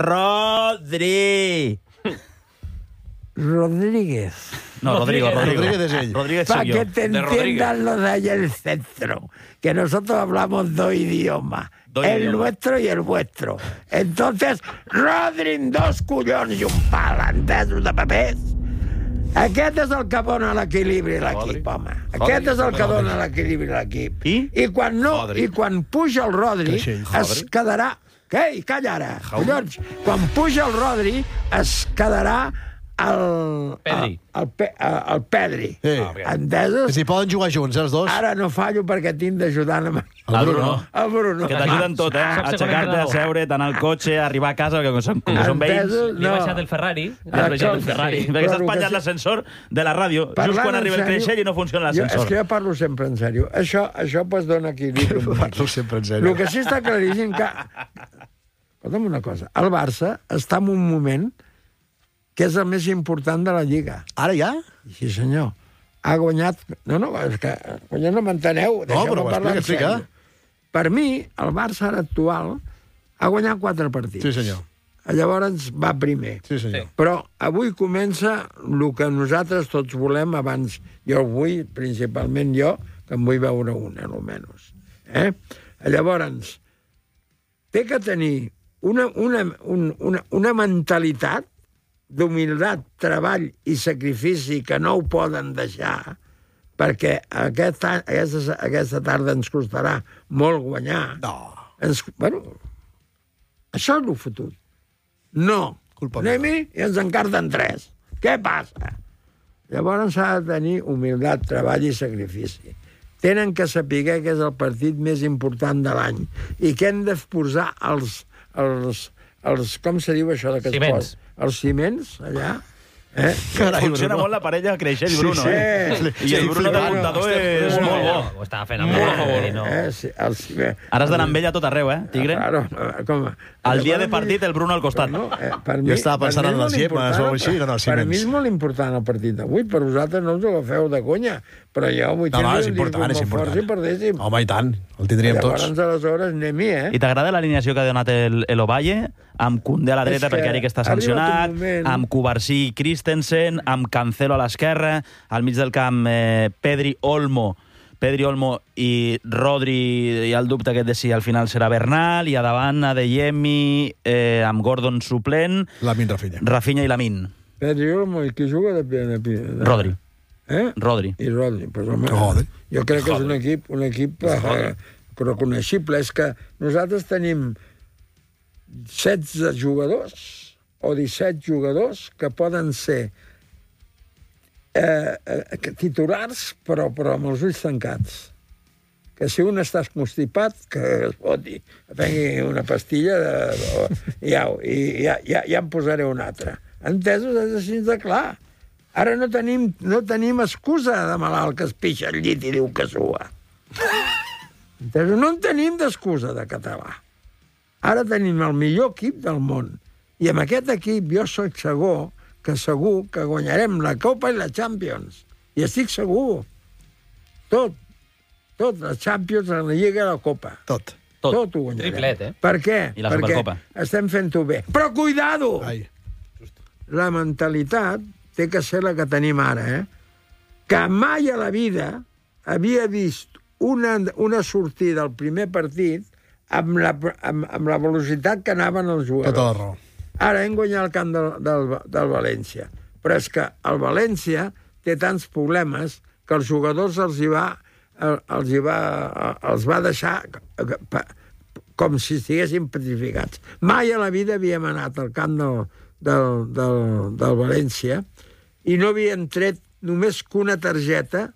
Rodri! Rodríguez. No, Rodrigo. Rodríguez es ell. Rodríguez soy yo. Para que te entiendan los de allá el centro. Que nosotros hablamos dos idiomas. El nuestro y el vuestro. Entonces, Rodri en dos collons i un pal, entesos de papers. Aquest és el que dona l'equilibri a l'equip, home. Aquest és el que dona l'equilibri a l'equip. I quan puja el Rodri, es quedarà... Ei, calla ara, collons. Quan puja el Rodri, es quedarà el Pedri. Entesos? Si poden jugar junts, els dos. Ara no fallo perquè tinc d'ajudar amb el Bruno. Que t'ajuden tot, aixecar-te, a seure, anar al cotxe, arribar a casa, que són vells. Li he baixat el Ferrari. Perquè estàs penjant l'ascensor de la ràdio, just quan arriba el creixell i no funciona l'ascensor. És que jo parlo sempre en sèrio. Això pues dona equilibri. Parlo sempre en sèrio. El que sí està claríssim que... Escolta'm una cosa. El Barça està en un moment que és el més important de la Lliga. Ara ja? Sí, senyor. Ha guanyat... No, és que no m'enteneu. No, però explica. Per mi, el Barça ara actual ha guanyat 4 partits. Sí, senyor. Llavors va primer. Sí, senyor. Però avui comença el que nosaltres tots volem abans. Jo vull, principalment jo, que en vull veure una, almenys. Llavors, té que tenir una mentalitat d'humilitat, treball i sacrifici que no ho poden deixar, perquè aquesta tarda ens costarà molt guanyar. No. Bueno, això és el fotut. No. Anem-hi i ens encarten 3. Què passa? Llavors s'ha de tenir humilitat, treball i sacrifici. Tenen que saber que és el partit més important de l'any i que hem de posar els com se diu això? Ciments. Els ciments, allà. Funciona molt la parella Creixell i Bruno. I el Bruno de muntador és molt bo. Ho estava fent amb molt favor. Ara has d'anar amb ell a tot arreu, Tigre? El dia de partit, el Bruno al costat. Jo estava pensant en les llemes o així, en els ciments. Per mi és molt important el partit d'avui. Per vosaltres no us ho agafeu de conya. Però jo vull tenir un disc molt fort si perdéssim. Home, i tant. El tindríem tots. Llavors, aleshores, anem-hi, I t'agrada l'alineació que ha donat el Ovalle? Amb Koundé a la dreta perquè Eric està sancionat, amb Cubarsí i Christensen, amb Cancelo a l'esquerra, al mig del camp Pedri Olmo i Rodri, hi ha el dubte aquest de si al final serà Bernal, i a davant Adeyemi, amb Gordon suplent, Rafinha i Lamine. Pedri Olmo, i qui juga de Rodri. Rodri. I Rodri. Jo crec que és un equip reconeixible. És que nosaltres tenim 16 jugadors o 17 jugadors que poden ser titulars però amb els ulls tancats. Que si un està constipat, que es voti, que prengui una pastilla i ja em posaré una altra. Entesos? És així de clar. Ara no tenim excusa de malalt que es pixa al llit i diu que sua. Entesos? No en tenim d'excusa de català. Ara tenim el millor equip del món. I amb aquest equip jo soc segur que guanyarem la Copa i la Champions. I estic segur. Tot, la Champions, la Lliga i la Copa. Tot ho guanyarem. Triplet, Per què? I la Supercopa. Perquè estem fent-ho bé. Però cuidado! La mentalitat té que ser la que tenim ara, que mai a la vida havia vist una sortida al primer partit amb la velocitat que anaven els jugadors. Tota la raó. Ara hem guanyat el camp del València, però és que el València té tants problemes que els jugadors els va deixar com si estiguessin petrificats. Mai a la vida havíem anat al camp del València i no havíem tret només que una targeta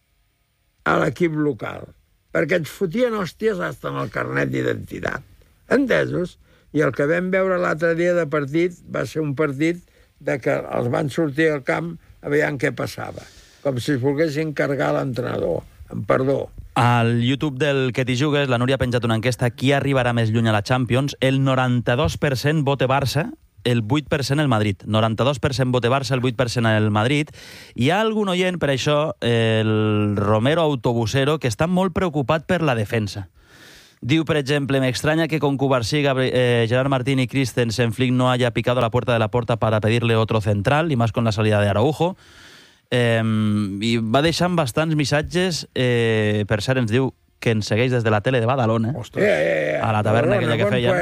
a l'equip local, perquè ens fotien hòsties hasta en el carnet d'identitat. Entesos? I el que vam veure l'altre dia de partit va ser un partit de que els van sortir al camp a veure què passava. Com si es volguessin cargar l'entrenador. Amb perdó. Al YouTube del Que t'hi jugues, la Núria ha penjat una enquesta: qui arribarà més lluny a la Champions? El 92% vota Barça, el 8% el Madrid. 92% vota Barça, el 8% el Madrid. Hi ha algun oient, per això, el Romero Autobusero, que està molt preocupat per la defensa. Diu, per exemple, me extraña que con Cubarsí, Gerard Martín y Christensen Flick no haya picado la puerta de la Porta para pedirle otro central, y más con la salida de Araujo. I va deixant bastants missatges. Per cert, ens diu que ens segueix des de la tele de Badalona, a la taverna aquella que feia.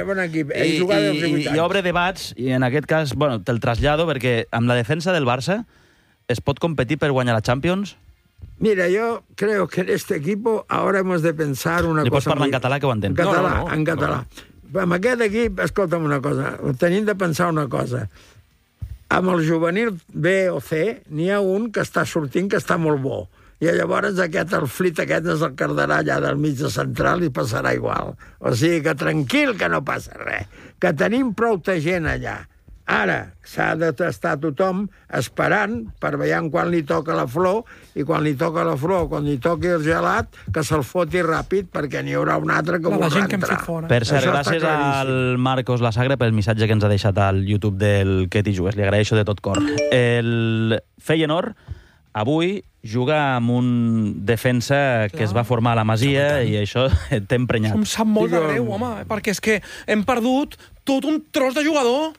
I obre debats, i en aquest cas, bueno, te'l trasllado, perquè amb la defensa del Barça es pot competir per guanyar la Champions? Mira, yo creo que en este equipo ahora hemos de pensar una cosa... Li pots parlar en català, que ho entén. En català. Amb aquest equip, escolta'm una cosa, tenim de pensar una cosa. Amb el juvenil B o C n'hi ha un que està sortint que està molt bo. I llavors el flit aquest es el cardarà allà del mig de central i passarà igual. O sigui que tranquil, que no passa res. Que tenim prou gent allà. Ara s'ha de estar tothom esperant per veure quan li toca la flor, i quan li toca la flor, quan li toqui el gelat, que se'l foti ràpid, perquè n'hi haurà un altre que voldrà entrar. Per cert, gràcies al Marcos Lasagre pel missatge que ens ha deixat al YouTube del Que t'hi jugues. Li agraeixo de tot cor. El Feyenoord avui juga amb un defensa que es va formar a la Masia, i això t'ha emprenyat. Em sap molt de greu, home, perquè és que hem perdut tot un tros de jugador,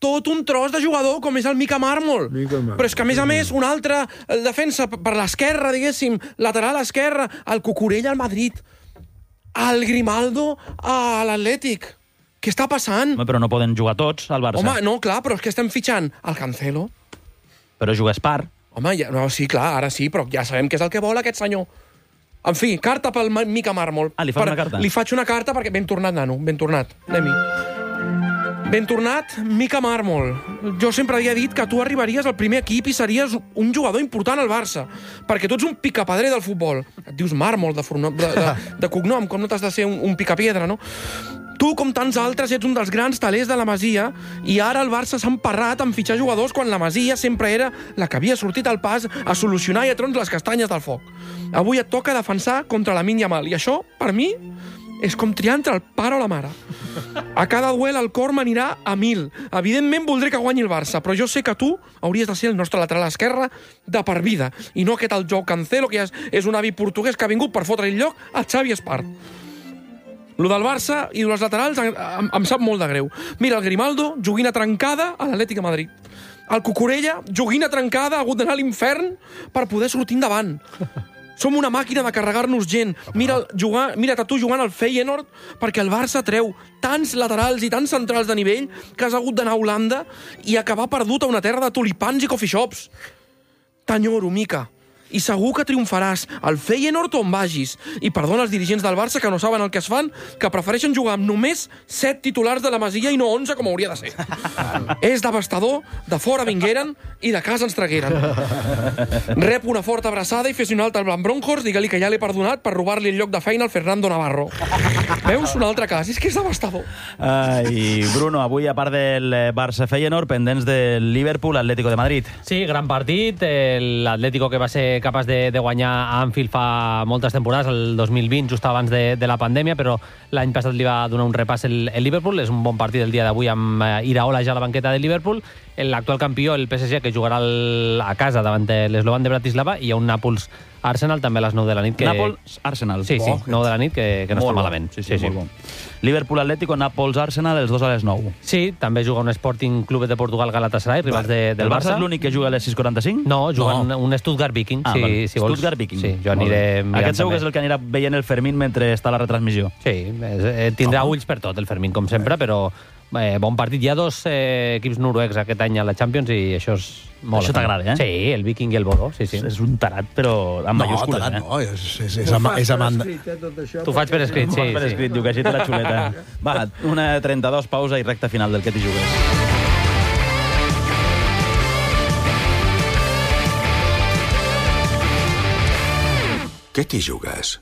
com és el Mica Mármol. Però és que, a més, un altre defensa per l'esquerra, diguéssim, lateral esquerra, el Cucurella al Madrid, el Grimaldo a l'Atlètic. Què està passant? Home, però no poden jugar tots al Barça. Home, no, clar, però és que estem fitxant el Cancelo. Però juga Espar. Home, no, sí, clar, ara sí, però ja sabem què és el que vol aquest senyor. En fi, carta pel Mica Mármol. Ah, li fas una carta? Li faig una carta perquè ben tornat, nano, ben tornat. Anem-hi. Ben tornat, Mica Mármol. Jo sempre havia dit que tu arribaries al primer equip i series un jugador important al Barça, perquè tu ets un picapedrer del futbol. Et dius Mármol de cognom, com no t'has de ser un picapiedra, no? Tu, com tants altres, ets un dels grans talers de la Masia, i ara el Barça s'ha emparrat en fitxar jugadors quan la Masia sempre era la que havia sortit al pas a solucionar i a trons les castanyes del foc. Avui et toca defensar contra Lamine Yamal, i això, per mi, és com triar entre el pare o la mare. A cada duel el cor m'anirà a 1000. Evidentment voldré que guanyi el Barça, però jo sé que tu hauries de ser el nostre lateral esquerre de per vida, i no aquest el Joao Cancelo, que ja és un avi portuguès que ha vingut per fotre el lloc a Xavi Espart. Lo del Barça i dels laterals em sap molt de greu. Mira, el Grimaldo, joguina trencada a l'Atlètic de Madrid. El Cucurella, joguina trencada, ha hagut d'anar a l'infern per poder sortir endavant. Som una màquina de carregar-nos gent. Mira't a tu jugant al Feyenoord, perquè el Barça treu tants laterals i tants centrals de nivell que has hagut d'anar a Holanda i acabar perdut a una terra de tulipans i coffee shops. T'enyoro, Mica. I segur que triomfaràs al Feyenoord on vagis. I perdona els dirigents del Barça que no saben el que es fan, que prefereixen jugar amb només 7 titulars de la Masia i no 11 com hauria de ser. És devastador, de fora vingueren i de casa ens tragueren. Rep una forta abraçada i fes un altre al Blanc Bronjors, digue-li que ja l'he perdonat per robar-li el lloc de feina al Fernando Navarro. Veus? Un altre cas. És que és devastador. I Bruno, avui, a part del Barça-Feyenoord, pendents del Liverpool-Atlético de Madrid. Sí, gran partit. L'Atlético que va ser capaç de guanyar a Anfield fa moltes temporades, el 2020, just abans de la pandèmia, però l'any passat li va donar un repàs el Liverpool. És un bon partit el dia d'avui amb Iraola ja a la banqueta del Liverpool. l'actual campió, el PSG, que jugarà a casa davant de l'Slovan de Bratislava, i hi ha un Nàpols-Arsenal també a les 9 de la nit. Nàpols-Arsenal. Sí, 9 de la nit, que no està malament. Sí. Molt bon. Liverpool-Atlético, Nàpols-Arsenal, els dos a les 9. Sí, també juga un Sporting Club de Portugal, Galatasaray, rivals del Barça. El Barça és l'únic que juga a les 6:45? No, juga un Stuttgart-Viking, si vols. Stuttgart-Viking. Sí, jo aniré mirant. Aquest segur que és el que anirà veient el Fermín mentre està a la retransmissió. Sí, tindrà ulls per tot el Fermín, com sempre, però bon partit. Hi ha dos equips noruecs aquest any a la Champions i això és molt... Això t'agrada, eh? Sí, el Viking i el Bodo, sí. És un tarat, però amb mayúscules, tarat, no, és amant. T'ho faig per escrit, sí. Per escrit, diu que així té la xuleta. Va, 1:32, pausa i recta final del Què t'hi jugues. Què t'hi jugues?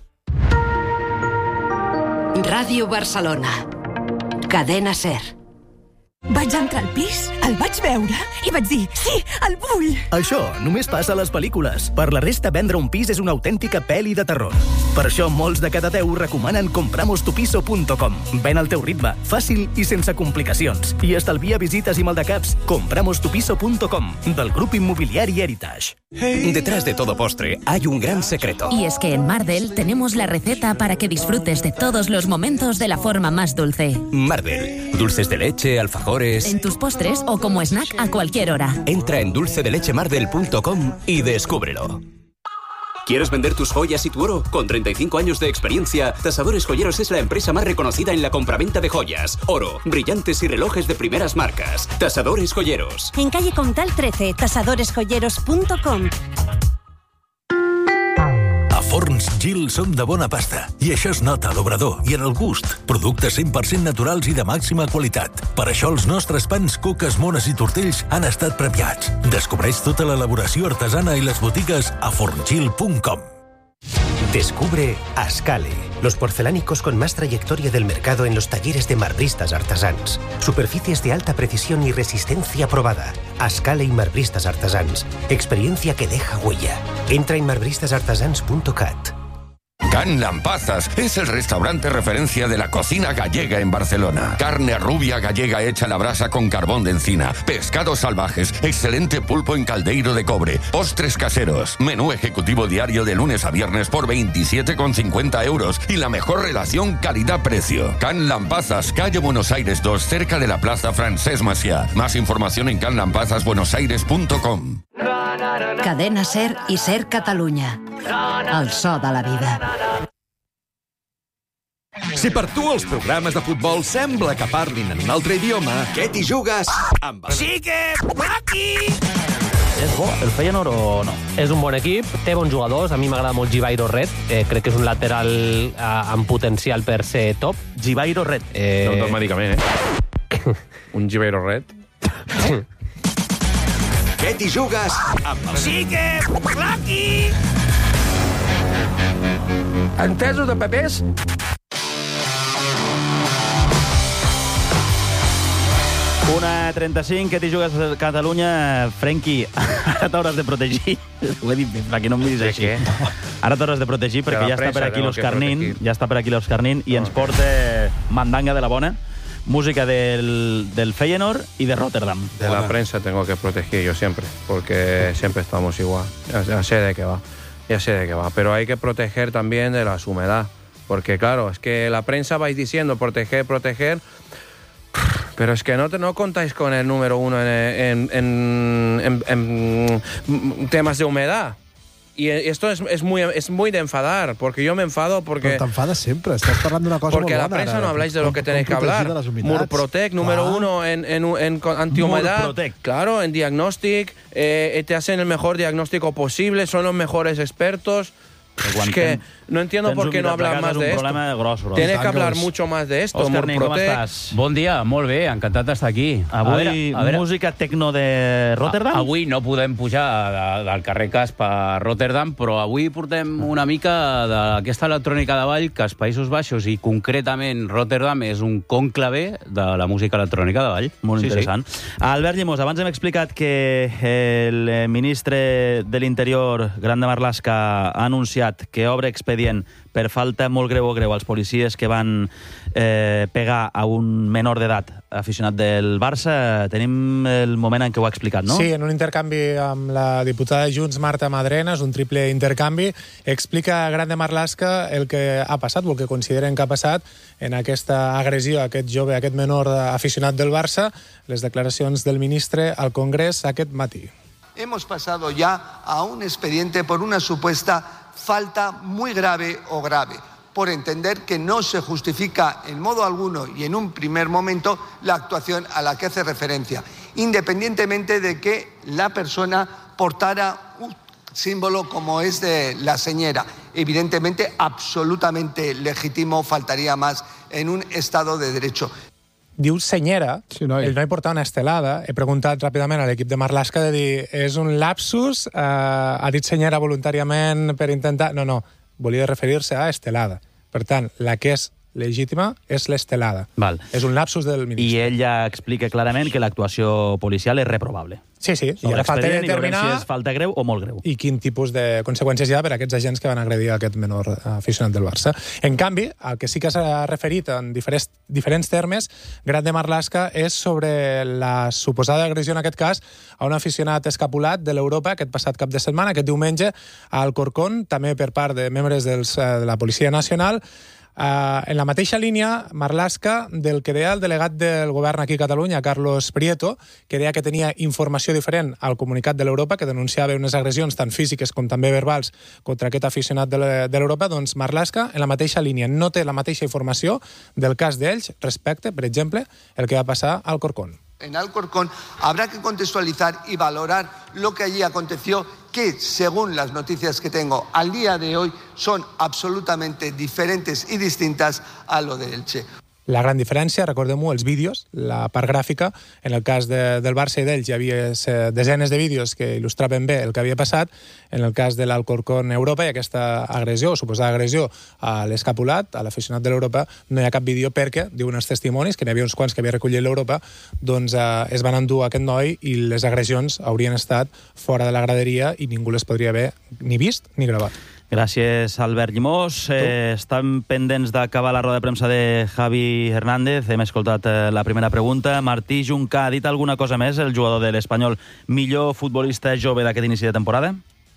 Ràdio Barcelona. Cadena SER. Vaig entrar al pis, el vaig veure i vaig dir, sí, el vull! Això només passa a les pel·lícules. Per la resta, vendre un pis és una autèntica pel·li de terror. Per això, molts de cada 10 recomanen compramostupiso.com. Ven al teu ritme, fàcil i sense complicacions. I estalvia visites i maldecaps. Compramostupiso.com, del grup immobiliari Heritage. Detrás de todo postre hay un gran secreto. Y es que en Mardel tenemos la receta para que disfrutes de todos los momentos de la forma más dulce. Mardel, dulces de leche, alfajores... En tus postres o como snack a cualquier hora. Entra en dulcedelecemardel.com y descúbrelo. ¿Quieres vender tus joyas y tu oro? Con 35 años de experiencia, Tasadores Joyeros es la empresa más reconocida en la compraventa de joyas, oro, brillantes y relojes de primeras marcas. Tasadores Joyeros. En calle Comtal 13, tasadoresjoyeros.com. A Forns Gil som de bona pasta, i això es nota a l'obrador i en el gust. Productes 100% naturals i de màxima qualitat. Per això els nostres pans, coques, mones i tortells han estat premiats. Descobreix tota l'elaboració artesana i les botigues a forngil.com. Descubre Ascale, los porcelánicos con más trayectoria del mercado en los talleres de marbristas artesans. Superficies de alta precisión y resistencia probada. Ascale y marbristas artesans. Experiencia que deja huella. Entra en marbristasartesans.cat. Can Lampazas es el restaurante referencia de la cocina gallega en Barcelona. Carne rubia gallega hecha a la brasa con carbón de encina, pescados salvajes, excelente pulpo en caldeiro de cobre, postres caseros, menú ejecutivo diario de lunes a viernes por 27,50 euros y la mejor relación calidad-precio. Can Lampazas, calle Buenos Aires 2, cerca de la Plaza Francesc Macià. Más información en canlampazasbuenosaires.com. Cadena SER i SER Catalunya. El so de la vida. Si per tu els programes de futbol sembla que parlin en un altre idioma, què t'hi jugues? Sí que... Aquí! És bo el Feyenoord o no? És un bon equip, té bons jugadors. A mi m'agrada molt Givairo Red. Crec que és un lateral amb potencial per ser top. Givairo Red. No tot medicament, Un Givairo Red. Què t'hi jugues? Sí que... Aquí! Entesos de papers? Una 35, que t'hi jugues a Catalunya, Frenkie, ara t'hauràs de protegir. Ho he dit bé, perquè no em miris així. Ara t'hauràs de protegir perquè ja està per aquí l'Òscar Nin, i ens porta mandanga de la bona, música del Feyenoord y de Rotterdam. De la prensa tengo que proteger yo siempre, porque siempre estamos igual. Ya sé de qué va. Pero hay que proteger también de la humedad, porque claro, es que la prensa vais diciendo proteger, pero es que no contáis con el número uno en temas de humedad. Y esto es muy de enfadar, porque yo me enfado porque... Però t'enfades sempre, estàs parlant d'una cosa porque molt bona. Porque la prensa no habláis de lo que tenéis que hablar. Murprotec, número uno en antihumedad. Murprotec. Claro, en diagnóstico, te hacen el mejor diagnóstico posible, son los mejores expertos. Es que no entiendo por qué no hablan más de esto. Tienes que hablar mucho más de esto. Òscar Nin, com estàs? Bon dia, molt bé, encantat d'estar aquí. Avui, música tecno de Rotterdam? Avui no podem pujar del carrer Casp a Rotterdam, però avui portem una mica d'aquesta electrònica de ball que els Països Baixos, i concretament Rotterdam, és un conclave de la música electrònica de ball. Molt interessant. Albert Llimós, abans hem explicat que el ministre de l'Interior, Grande Marlaska, ha anunciat Llobregat, que obre expedient per falta molt greu o greu als policies que van pegar a un menor d'edat aficionat del Barça. Tenim el moment en què ho ha explicat, no? Sí, en un intercanvi amb la diputada de Junts, Marta Madrena, és un triple intercanvi, explica Grande Marlaska el que ha passat, o el que consideren que ha passat en aquesta agressió a aquest jove, a aquest menor aficionat del Barça, les declaracions del ministre al Congrés aquest matí. Hemos pasado ya a un expediente por una supuesta falta muy grave o grave, por entender que no se justifica en modo alguno y en un primer momento la actuación a la que hace referencia, independientemente de que la persona portara un símbolo como es de la señera. Evidentemente, absolutamente legítimo, faltaría más en un Estado de Derecho. Diu senyera, el noi portava una estelada. He preguntat ràpidament a l'equip de Marlaska de dir, és un lapsus? Ha dit senyera voluntàriament per intentar... No, volia referir-se a estelada. Per tant, la que és legítima és l'estelada. És un lapsus del ministre. I ell ja explica clarament que l'actuació policial és reprovable. Sí, i ara falta determinar si és falta greu o molt greu. I quin tipus de conseqüències hi ha per a aquests agents que van agredir aquest menor aficionat del Barça. En canvi, el que sí que s'ha referit en diferents termes, Grande Marlaska, és sobre la suposada agressió, en aquest cas, a un aficionat escapulat de l'Europa aquest passat cap de setmana, aquest diumenge, a Alcorcón, també per part de membres de la Policia Nacional. En la mateixa línia, Marlaska, del que deia el delegat del govern aquí a Catalunya, Carlos Prieto, que deia que tenia informació diferent al comunicat de l'Europa, que denunciava unes agressions tant físiques com també verbals contra aquest aficionat de l'Europa, doncs Marlaska, en la mateixa línia, no té la mateixa informació del cas d'ells respecte, per exemple, el que va passar al Alcorcón. En Alcorcón habrá que contextualizar y valorar lo que allí aconteció, que según las noticias que tengo al día de hoy son absolutamente diferentes y distintas a lo de Elche. La gran diferència, recordem-ho, els vídeos, la part gràfica, en el cas del Barça i d'ells hi havia desenes de vídeos que il·lustraven bé el que havia passat, en el cas de l'Alcorcón Europa i aquesta agressió, o suposada agressió a l'escapulat, a l'aficionat de l'Europa, no hi ha cap vídeo perquè, diuen els testimonis, que n'hi havia uns quants que havia recollit l'Europa, doncs es van endur aquest noi i les agressions haurien estat fora de la graderia i ningú les podria haver ni vist ni gravat. Gràcies, Albert Llimós. Estan pendents d'acabar la roda de premsa de Javi Hernández. Hem escoltat la primera pregunta. Martí Juncà, ha dit alguna cosa més, el jugador de l'Espanyol, millor futbolista jove d'aquest inici de temporada?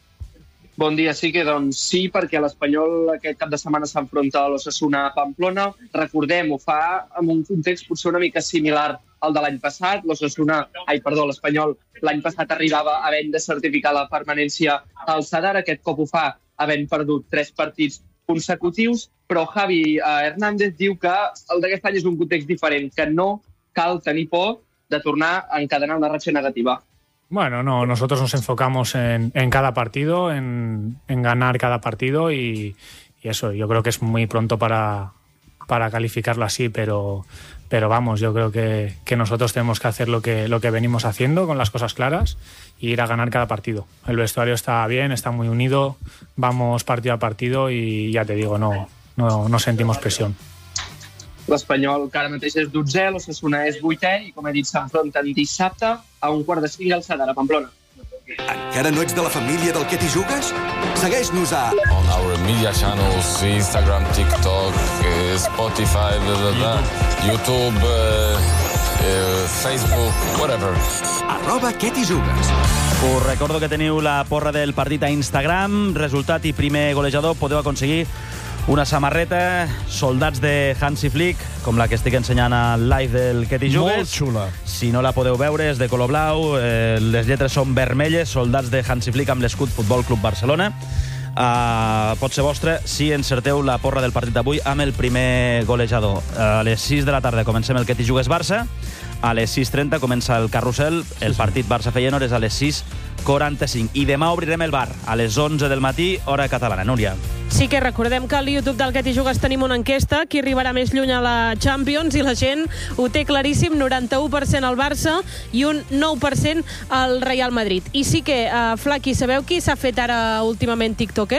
Bon dia, sí que doncs sí, perquè l'Espanyol aquest cap de setmana s'enfronta a l'Osasuna a Pamplona. Recordem, ho fa en un context potser una mica similar al de l'any passat. L'Espanyol l'any passat arribava havent de certificar la permanència al Sadar. Aquest cop ho fa havent perdut 3 partits consecutius, però Javi Hernández diu que el d'aquest any és un context diferent, que no cal tenir por de tornar a encadenar una ratxa negativa. Bueno, no, nosotros nos enfocamos en cada partido, en ganar cada partido y eso, yo creo que es muy pronto para calificarlo así, pero vamos, yo creo que nosotros tenemos que hacer lo que venimos haciendo, con las cosas claras, e ir a ganar cada partido. El vestuario está bien, está muy unido, vamos partido a partido y ya te digo, no sentimos presión. L'Espanyol, que ara mateix és 12è, l'Osasuna és 8è i, com he dit, s'enfronten dissabte a 4:45 al Sadar, a Pamplona. Encara no ets de la família del Què t'hi jugues? Segueix-nos a... On our media channels, Instagram, TikTok, Spotify, YouTube, Facebook, whatever. @Què t'hi jugues. Us recordo que teniu la porra del partit a Instagram. Resultat i primer golejador podeu aconseguir una samarreta, soldats de Hansi Flick, com la que estic ensenyant al live del Què t'hi jugues. Molt xula. Si no la podeu veure, és de color blau, les lletres són vermelles, soldats de Hansi Flick amb l'escut Futbol Club Barcelona. Pot ser vostre si encerteu la porra del partit d'avui amb el primer golejador. A les 6 de la tarda comencem el Què t'hi jugues Barça, a les 6:30 comença el carrusel, el partit Barça-Feyenoord és a les 6:45 i demà obrirem el bar a les 11 del matí, hora catalana. Núria. Sí que recordem que al YouTube del Què t'hi jugues tenim una enquesta, qui arribarà més lluny a la Champions, i la gent ho té claríssim, 91% al Barça i un 9% al Real Madrid. I sí que, Flaqui, sabeu qui s'ha fet ara últimament tiktoker?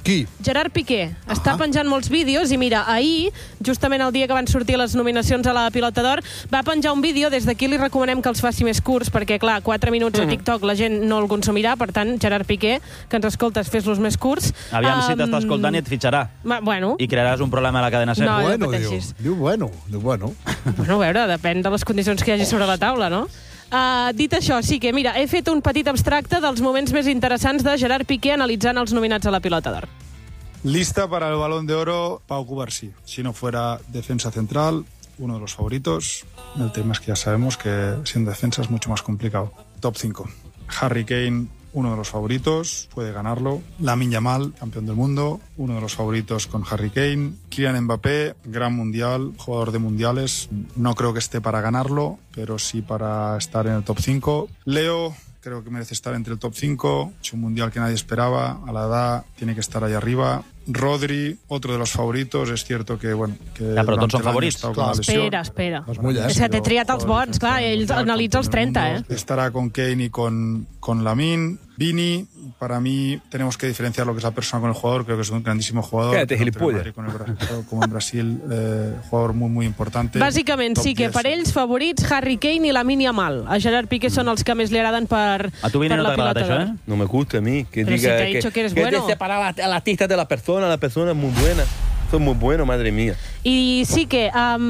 Qui? Gerard Piqué. Està penjant molts vídeos i mira, ahir, justament el dia que van sortir les nominacions a la Pilota d'Or, va penjar un vídeo, des d'aquí li recomanem que els faci més curts, perquè clar, 4 minuts a TikTok la gent no el consumirà, per tant, Gerard Piqué, que ens escoltes, fes-los més curts. Aviam si t'està escoltant i et fitxarà. Bueno. I crearàs un problema a la cadena SER. No, Bueno, no pateixis. diu bueno. Bueno, a veure, depèn de les condicions que hi hagi sobre la taula, no? Dit això, sí que, mira, he fet un petit abstracte dels moments més interessants de Gerard Piqué analitzant els nominats a la Pilota d'Or. Lista para el Balón de Oro, Pau Cubarsí. Si no fuera defensa central, uno de los favoritos. El tema es que ya sabemos que siendo defensa es mucho más complicado. Top 5. Harry Kane, uno de los favoritos, puede ganarlo. Lamine Yamal, campeón del mundo, uno de los favoritos con Harry Kane. Kylian Mbappé, gran mundial, jugador de mundiales. No creo que esté para ganarlo, pero sí para estar en el top 5. Leo, creo que merece estar entre el top 5. Es un mundial que nadie esperaba. A la edad tiene que estar ahí arriba. Rodri, otro de los favoritos. És cierto que, bueno... Que però tots són favorits. Espera. És que t'he triat els bons, clar, ell analitza els 30, Estará con Kane y con Lamine. Vini, para mí, tenemos que diferenciar lo que es la persona con el jugador. Creo que es un grandísimo jugador. Cállate, gilipollas. Como en Brasil, jugador muy, muy importante. Bàsicament, sí que per ells favorits Harry Kane i Lamine Yamal. A Gerard Piqué són els que més li agraden per a tu, Vini, no t'ha agradat això, No me gusta a mí. Que Pero diga si te he dicho que eres que bueno. de separar a la artista de la persona es muy buena. Son muy bueno, madre mía. I sí que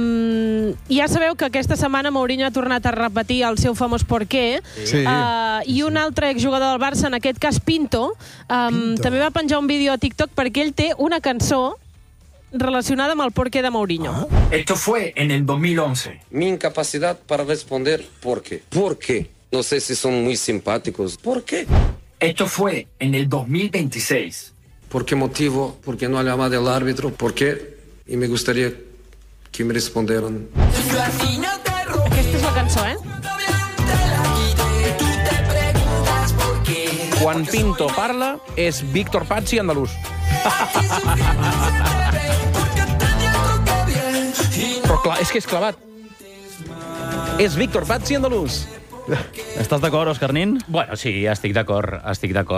ja sabeu que aquesta setmana Mourinho ha tornat a repetir el seu famós porqué. Sí. I un altre exjugador del Barça, en aquest cas Pinto, també va penjar un vídeo a TikTok perquè ell té una cançó relacionada amb el porqué de Mourinho. Esto fue en el 2011. Mi incapacidad para responder ¿por qué? ¿Por qué? No sé si son muy simpáticos. ¿Por qué? Esto fue en el 2026. ¿Por qué motivo? ¿Por qué no ha llamado el árbitro? ¿Por qué? Y me gustaría que me respondieran. Aquesta és la cançó, Quan Pinto parla, és Víctor Pazzi andalús. Però clar, és que és clavat. És Víctor Pazzi andalús. Estàs d'acord, Òscar Nin? Bueno, sí, estic d'acord.